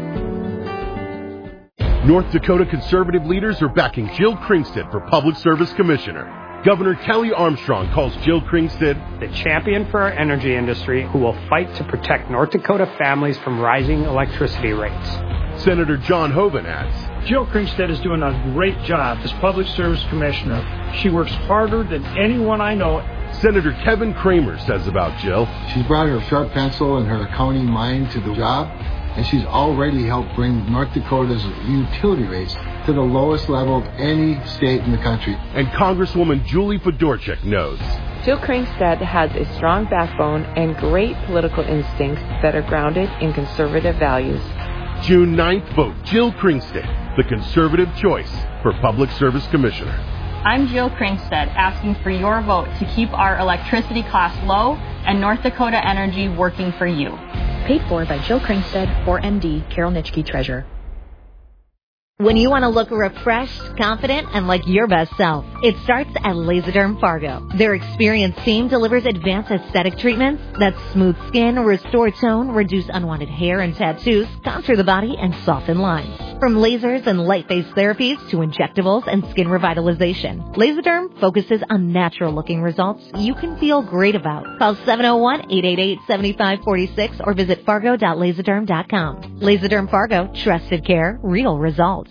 North Dakota conservative leaders are backing Jill Kringstad for Public Service Commissioner. Governor Kelly Armstrong calls Jill Kringstad the champion for our energy industry who will fight to protect North Dakota families from rising electricity rates. Senator John Hoeven adds, Jill Kringstad is doing a great job as Public Service Commissioner. She works harder than anyone I know. Senator Kevin Kramer says about Jill, she's brought her sharp pencil and her accounting mind to the job, and she's already helped bring North Dakota's utility rates to the lowest level of any state in the country. And Congresswoman Julie Fedorchak knows Jill Kringstad has a strong backbone and great political instincts that are grounded in conservative values. June ninth, vote Jill Kringstad, the conservative choice for Public Service Commissioner. I'm Jill Kringstad, asking for your vote to keep our electricity costs low and North Dakota Energy working for you. Paid for by Jill Kringstad, four M D, Carol Nitschke, Treasurer. When you want to look refreshed, confident, and like your best self, it starts at Laserderm Fargo. Their experienced team delivers advanced aesthetic treatments that smooth skin, restore tone, reduce unwanted hair and tattoos, contour the body, and soften lines. From lasers and light-based therapies to injectables and skin revitalization, Laserderm focuses on natural-looking results you can feel great about. Call seven oh one, eight eight eight, seven five four six or visit fargo dot laserderm dot com. Laserderm Fargo, trusted care, real results.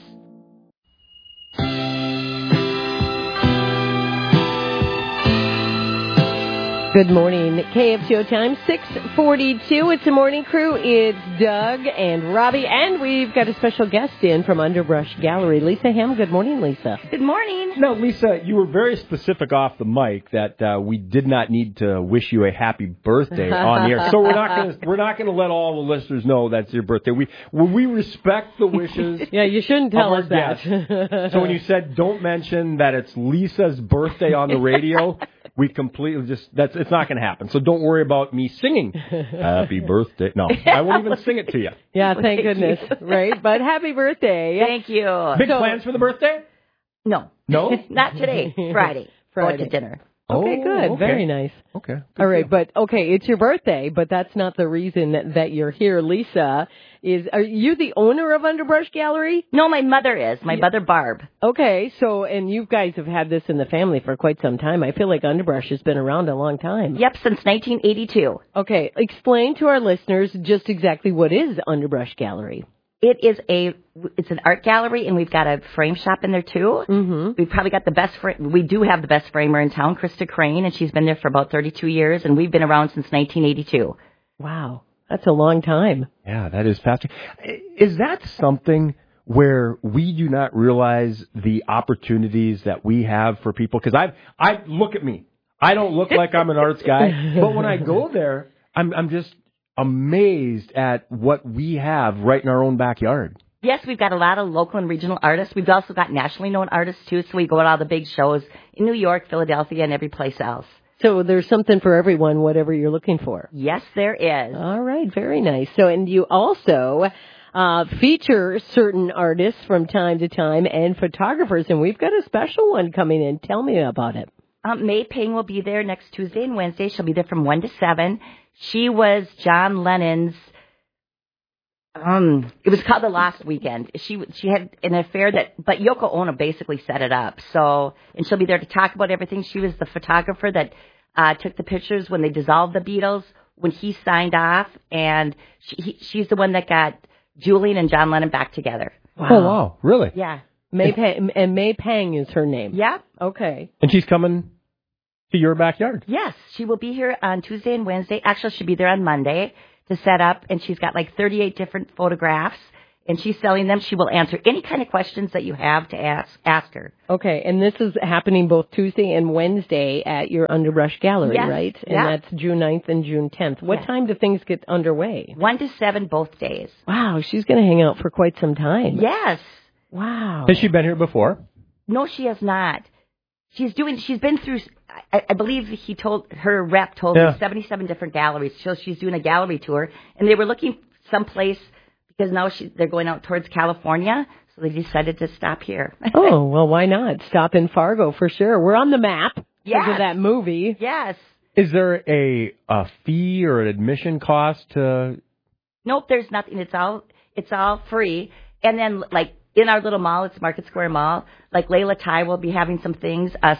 Good morning. K F G O time, six forty-two. It's the morning crew. It's Doug and Robbie, and we've got a special guest in from Underbrush Gallery, Lisa Hem. Good morning, Lisa. Good morning. Now, Lisa, you were very specific off the mic that uh, we did not need to wish you a happy birthday on the air. So we're not going to we're not going to let all the listeners know that's your birthday. We we respect the wishes. Yeah, you shouldn't tell us that. Guests. So when you said don't mention that it's Lisa's birthday on the radio, we completely just, that's, it's not going to happen. So don't worry about me singing happy birthday. No, I won't even sing it to you. Yeah, thank, thank goodness. Right? But happy birthday. Thank you. Big so, plans for the birthday? No. No? Not today. Friday. Friday. Going to dinner. Okay, oh, good. Okay. Very nice. Okay. All right, but okay, it's your birthday, but that's not the reason that, that you're here. Lisa, is are you the owner of Underbrush Gallery? No, my mother is. My yeah. mother, Barb. Okay, so, and you guys have had this in the family for quite some time. I feel like Underbrush has been around a long time. Yep, since nineteen eighty-two. Okay, explain to our listeners just exactly what is Underbrush Gallery. It is a, it's an art gallery, and we've got a frame shop in there, too. Mm-hmm. We've probably got the best, fra- we do have the best framer in town, Krista Crane, and she's been there for about thirty-two years, and we've been around since nineteen eighty-two. Wow, that's a long time. Yeah, that is fascinating. Is that something where we do not realize the opportunities that we have for people? Because I, I look at me. I don't look like I'm an arts guy, but when I go there, I'm, I'm just amazed at what we have right in our own backyard. Yes, we've got a lot of local and regional artists. We've also got nationally known artists, too, so we go to all the big shows in New York, Philadelphia, and every place else. So there's something for everyone, whatever you're looking for. Yes, there is. All right, very nice. So, and you also uh, feature certain artists from time to time and photographers, and we've got a special one coming in. Tell me about it. Um, May Pang will be there next Tuesday and Wednesday. She'll be there from one to seven. She was John Lennon's, um, it was called The Lost Weekend. She she had an affair that, but Yoko Ono basically set it up. So, and she'll be there to talk about everything. She was the photographer that uh, took the pictures when they dissolved the Beatles, when he signed off, and she, he, she's the one that got Julian and John Lennon back together. Wow. Oh, wow. Really? Yeah. May Pang, and May Pang is her name. Yeah. Okay. And she's coming to your backyard. Yes, she will be here on Tuesday and Wednesday. Actually, she'll be there on Monday to set up, and she's got like thirty-eight different photographs, and she's selling them. She will answer any kind of questions that you have to ask ask her. Okay, and this is happening both Tuesday and Wednesday at your Underbrush Gallery, yes. right? And yeah. that's June ninth and June tenth. What yes. time do things get underway? one to seven both days. Wow, she's going to hang out for quite some time. Yes. Wow. Has she been here before? No, she has not. She's doing. She's been through. I, I believe he told her rep told yeah. me seventy-seven different galleries. So she's doing a gallery tour, and they were looking someplace because now she, they're going out towards California. So they decided to stop here. Oh well, why not stop in Fargo for sure? We're on the map because yes. of that movie. Yes. Is there a, a fee or an admission cost to? Nope, there's nothing. It's all it's all free. And then like. In our little mall, it's Market Square Mall, like Layla Ty will be having some things. Uh,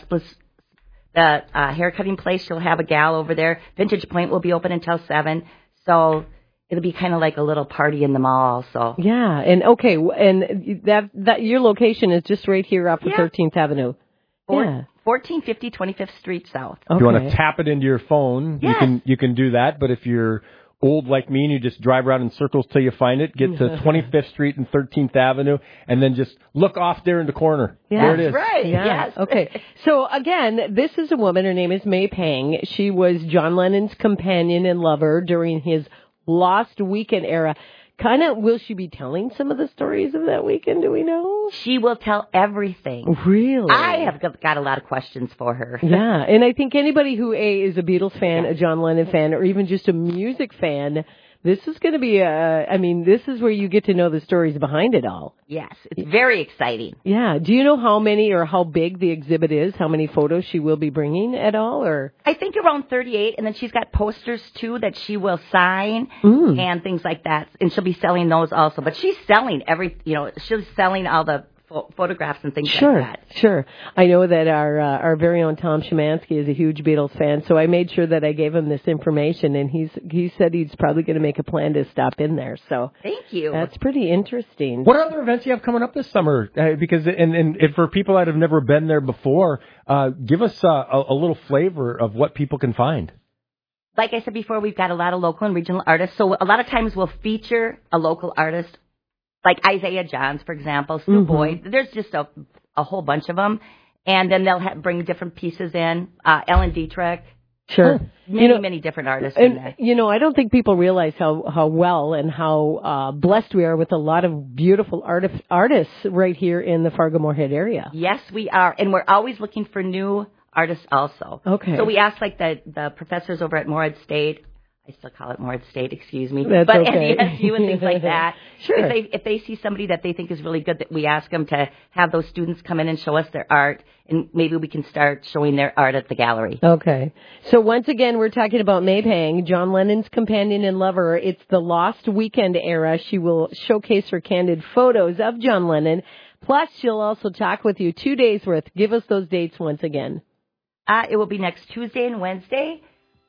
the uh, haircutting place, she'll have a gal over there. Vintage Point will be open until seven. So it'll be kind of like a little party in the mall. So yeah, and okay, and that that your location is just right here off of yeah. thirteenth Avenue. Four, yeah. fourteen fifty twenty-fifth Street South. Okay. If you want to tap it into your phone, yes. you can you can do that. But if you're old like me and you just drive around in circles till you find it, get to twenty-fifth Street and thirteenth Avenue, and then just look off there in the corner. Yeah. There it is. That's right. Yeah. Yes. Okay. So again, this is a woman. Her name is May Pang. She was John Lennon's companion and lover during his Lost Weekend era. Kind of, will she be telling some of the stories of that weekend? Do we know? She will tell everything. Really? I have got a lot of questions for her. Yeah, and I think anybody who A, is a Beatles fan, a John Lennon fan, or even just a music fan, this is going to be a, I mean, this is where you get to know the stories behind it all. Yes, it's very exciting. Yeah. Do you know how many or how big the exhibit is? How many photos she will be bringing at all? Or I think around thirty-eight, and then she's got posters, too, that she will sign mm. and things like that, and she'll be selling those also. But she's selling every, you know, she's selling all the photographs and things sure, like that. Sure, I know that our uh, our very own Tom Szymanski is a huge Beatles fan, so I made sure that I gave him this information, and he's he said he's probably going to make a plan to stop in there. So thank you. That's pretty interesting. What other events do you have coming up this summer? Uh, because and, and and for people that have never been there before, uh, give us uh, a, a little flavor of what people can find. Like I said before, we've got a lot of local and regional artists, so a lot of times we'll feature a local artist. Like Isaiah Johns, for example, Stu mm-hmm. Boyd. There's just a, a whole bunch of them. And then they'll ha- bring different pieces in. Uh, Ellen Dietrich. Sure. Many, you know, many different artists and, in there. You know, I don't think people realize how, how well and how uh, blessed we are with a lot of beautiful artif- artists right here in the Fargo-Moorhead area. Yes, we are. And we're always looking for new artists also. Okay. So we asked, like, the, the professors over at Moorhead State. I still call it Moorhead State, excuse me. That's but okay. N D S U and things like that. Sure. If they if they see somebody that they think is really good, that we ask them to have those students come in and show us their art, and maybe we can start showing their art at the gallery. Okay. So once again, we're talking about May Pang, John Lennon's companion and lover. It's the Lost Weekend era. She will showcase her candid photos of John Lennon. Plus, she'll also talk with you two days worth. Give us those dates once again. Uh, it will be next Tuesday and Wednesday.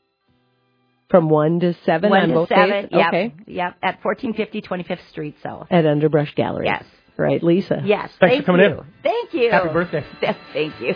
From one to seven one on to both seven, days? Yep, okay. Yep, at fourteen fifty twenty-fifth Street South. At Underbrush Gallery. Yes. Right, Lisa? Yes. Thanks thank for coming you. in. Thank you. Happy birthday. Thank you.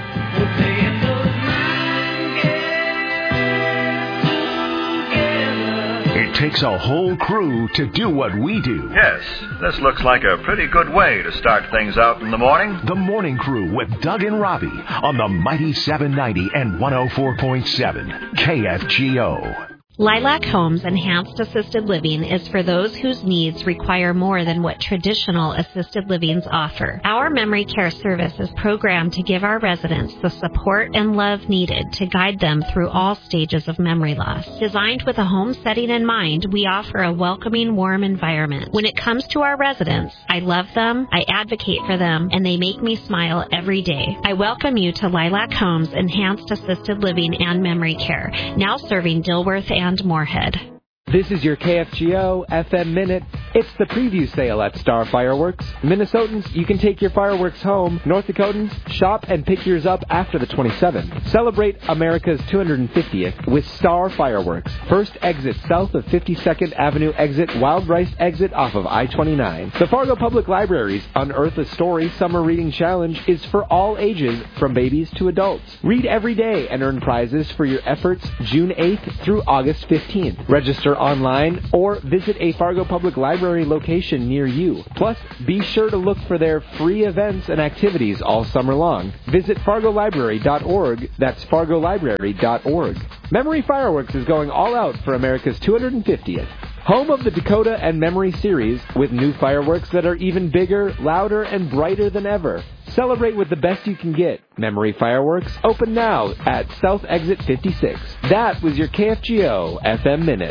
It takes a whole crew to do what we do. Yes, this looks like a pretty good way to start things out in the morning. The Morning Crew with Doug and Robbie on the Mighty seven ninety and one oh four point seven K F G O. Lilac Homes Enhanced Assisted Living is for those whose needs require more than what traditional assisted livings offer. Our memory care service is programmed to give our residents the support and love needed to guide them through all stages of memory loss. Designed with a home setting in mind, we offer a welcoming, warm environment. When it comes to our residents, I love them, I advocate for them, and they make me smile every day. I welcome you to Lilac Homes Enhanced Assisted Living and Memory Care, now serving Dilworth and and Moorhead. This is your K F G O F M Minute. It's the preview sale at Star Fireworks. Minnesotans, you can take your fireworks home. North Dakotans, shop and pick yours up after the twenty-seventh. Celebrate America's two hundred fiftieth with Star Fireworks. First exit south of fifty-second Avenue exit, Wild Rice exit off of I twenty-nine. The Fargo Public Library's Unearth a Story Summer Reading Challenge is for all ages, from babies to adults. Read every day and earn prizes for your efforts June eighth through August fifteenth. Register online or visit a Fargo Public Library location near you. Plus, be sure to look for their free events and activities all summer long. Visit fargo library dot org. That's fargo library dot org. Memory Fireworks is going all out for America's two hundred fiftieth. Home of the Dakota and Memory series, with new fireworks that are even bigger, louder, and brighter than ever. Celebrate with the best you can get. Memory Fireworks, open now at South Exit fifty-six. That was your K F G O F M Minute.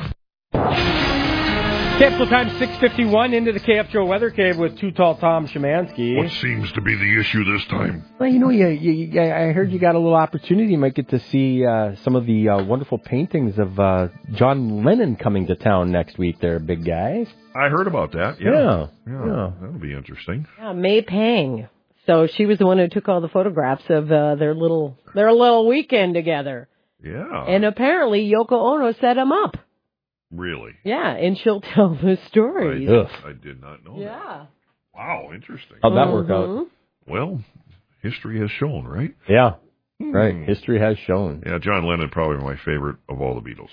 Capital time six fifty-one into the K F G O Weather Cave with Too Tall Tom Szymanski. What seems to be the issue this time? Well, you know, you, you, you, I heard you got a little opportunity. You might get to see uh, some of the uh, wonderful paintings of uh, John Lennon coming to town next week there, big guy. I heard about that, yeah. Yeah. Yeah, yeah. That'll be interesting. Yeah, May Pang. So she was the one who took all the photographs of uh, their little their little weekend together. Yeah. And apparently Yoko Ono set him up. Really? Yeah, and she'll tell the stories. I, I did not know yeah. that. Wow, interesting. How'd that work out? Well, history has shown, right? Yeah, hmm. right. History has shown. Yeah, John Lennon, probably my favorite of all the Beatles.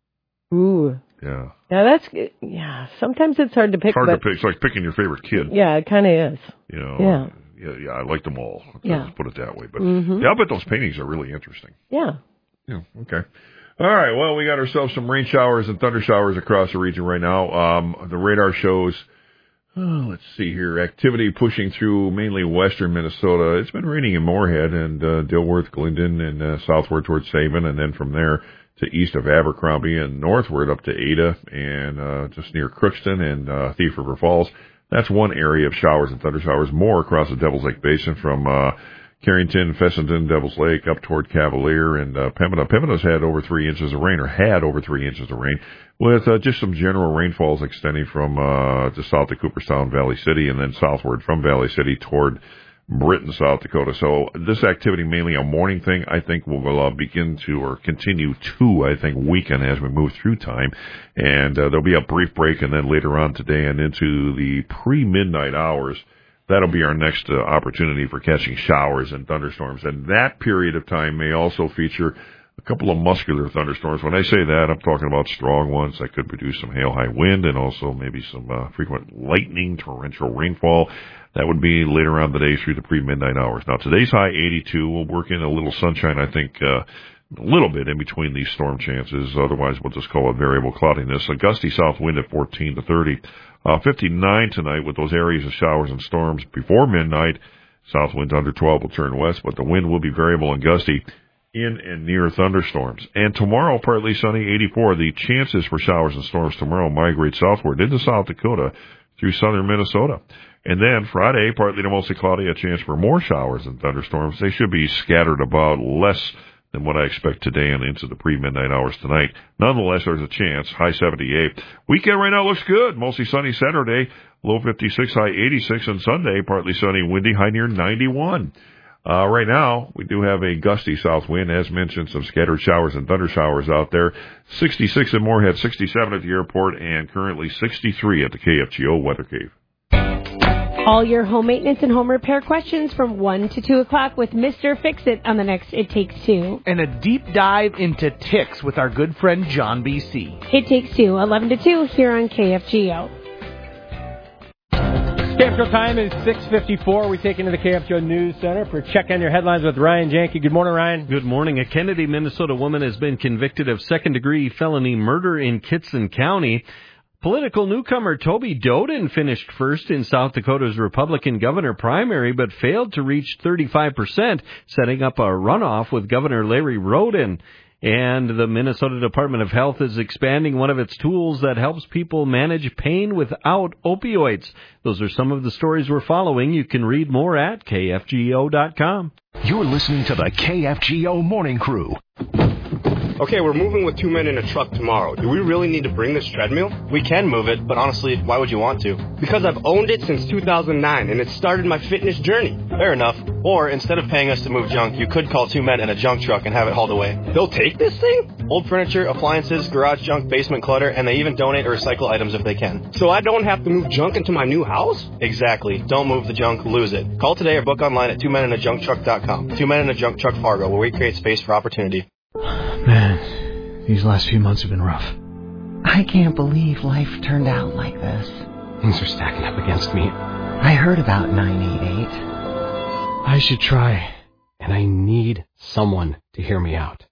Ooh. Yeah. Yeah, that's, yeah, sometimes it's hard to pick. It's hard but, to pick. It's like picking your favorite kid. Yeah, it kind of is. You know? Yeah. Yeah, yeah, I like them all. Let's yeah. put it that way. But mm-hmm. yeah, I bet those paintings are really interesting. Yeah. Yeah, okay. All right, well, we got ourselves some rain showers and thunder showers across the region right now. Um, the radar shows, oh, let's see here, activity pushing through mainly western Minnesota. It's been raining in Moorhead and uh, Dilworth, Glendon, and uh, southward towards Sabin, and then from there to east of Abercrombie and northward up to Ada and uh, just near Crookston and uh, Thief River Falls. That's one area of showers and thunder showers. More across the Devil's Lake Basin from uh, Carrington, Fessenden, Devil's Lake, up toward Cavalier and uh, Pembina. Pembina's had over three inches of rain, or had over three inches of rain, with uh, just some general rainfalls extending from uh, just south of Cooperstown, Valley City, and then southward from Valley City toward Britain, South Dakota. So this activity, mainly a morning thing, I think will uh, begin to, or continue to, I think, weaken as we move through time. And uh, there'll be a brief break, and then later on today and into the pre-midnight hours, that'll be our next uh, opportunity for catching showers and thunderstorms. And that period of time may also feature a couple of muscular thunderstorms. When I say that, I'm talking about strong ones that could produce some hail, high wind, and also maybe some uh, frequent lightning, torrential rainfall. That would be later on the day through the pre-midnight hours. Now, today's high, eighty-two. We'll work in a little sunshine, I think, uh, a little bit in between these storm chances. Otherwise, we'll just call it variable cloudiness. A gusty south wind at fourteen to thirty. Uh, fifty-nine tonight with those areas of showers and storms before midnight. South winds under twelve will turn west, but the wind will be variable and gusty in and near thunderstorms. And tomorrow, partly sunny, eighty-four. The chances for showers and storms tomorrow migrate southward into South Dakota through southern Minnesota. And then Friday, partly to mostly cloudy, a chance for more showers and thunderstorms. They should be scattered about, less than what I expect today and into the pre-midnight hours tonight. Nonetheless, there's a chance. High seventy-eight. Weekend right now looks good. Mostly sunny Saturday, low fifty-six, high eighty-six, and Sunday, partly sunny, windy, high near ninety-one. Uh, right now, we do have a gusty south wind. As mentioned, some scattered showers and thunder showers out there. sixty-six in Moorhead, sixty-seven at the airport, and currently sixty-three at the K F G O Weather Cave. All your home maintenance and home repair questions from one to two o'clock with Mister Fix-It on the next It Takes Two. And a deep dive into ticks with our good friend John B C. It Takes Two, eleven to two, here on K F G O. K F G O time is six fifty-four. We take into the K F G O News Center for Check on Your Headlines with Ryan Janke. Good morning, Ryan. Good morning. A Kennedy, Minnesota woman has been convicted of second-degree felony murder in Kitson County. Political newcomer Toby Doden finished first in South Dakota's Republican governor primary, but failed to reach thirty-five percent, setting up a runoff with Governor Larry Roden. And the Minnesota Department of Health is expanding one of its tools that helps people manage pain without opioids. Those are some of the stories we're following. You can read more at K F G O dot com. You're listening to the K F G O Morning Crew. Okay, we're moving with two men in a truck tomorrow. Do we really need to bring this treadmill? We can move it, but honestly, why would you want to? Because I've owned it since two thousand nine, and it started my fitness journey. Fair enough. Or, instead of paying us to move junk, you could call two men in a junk truck and have it hauled away. They'll take this thing? Old furniture, appliances, garage junk, basement clutter, and they even donate or recycle items if they can. So I don't have to move junk into my new house? Exactly. Don't move the junk, lose it. Call today or book online at two men in a junk truck dot com. Two Men in a Junk Truck Fargo, where we create space for opportunity. Man, these last few months have been rough. I can't believe life turned out like this. Things are stacking up against me. I heard about nine eight eight. I should try, and I need someone to hear me out.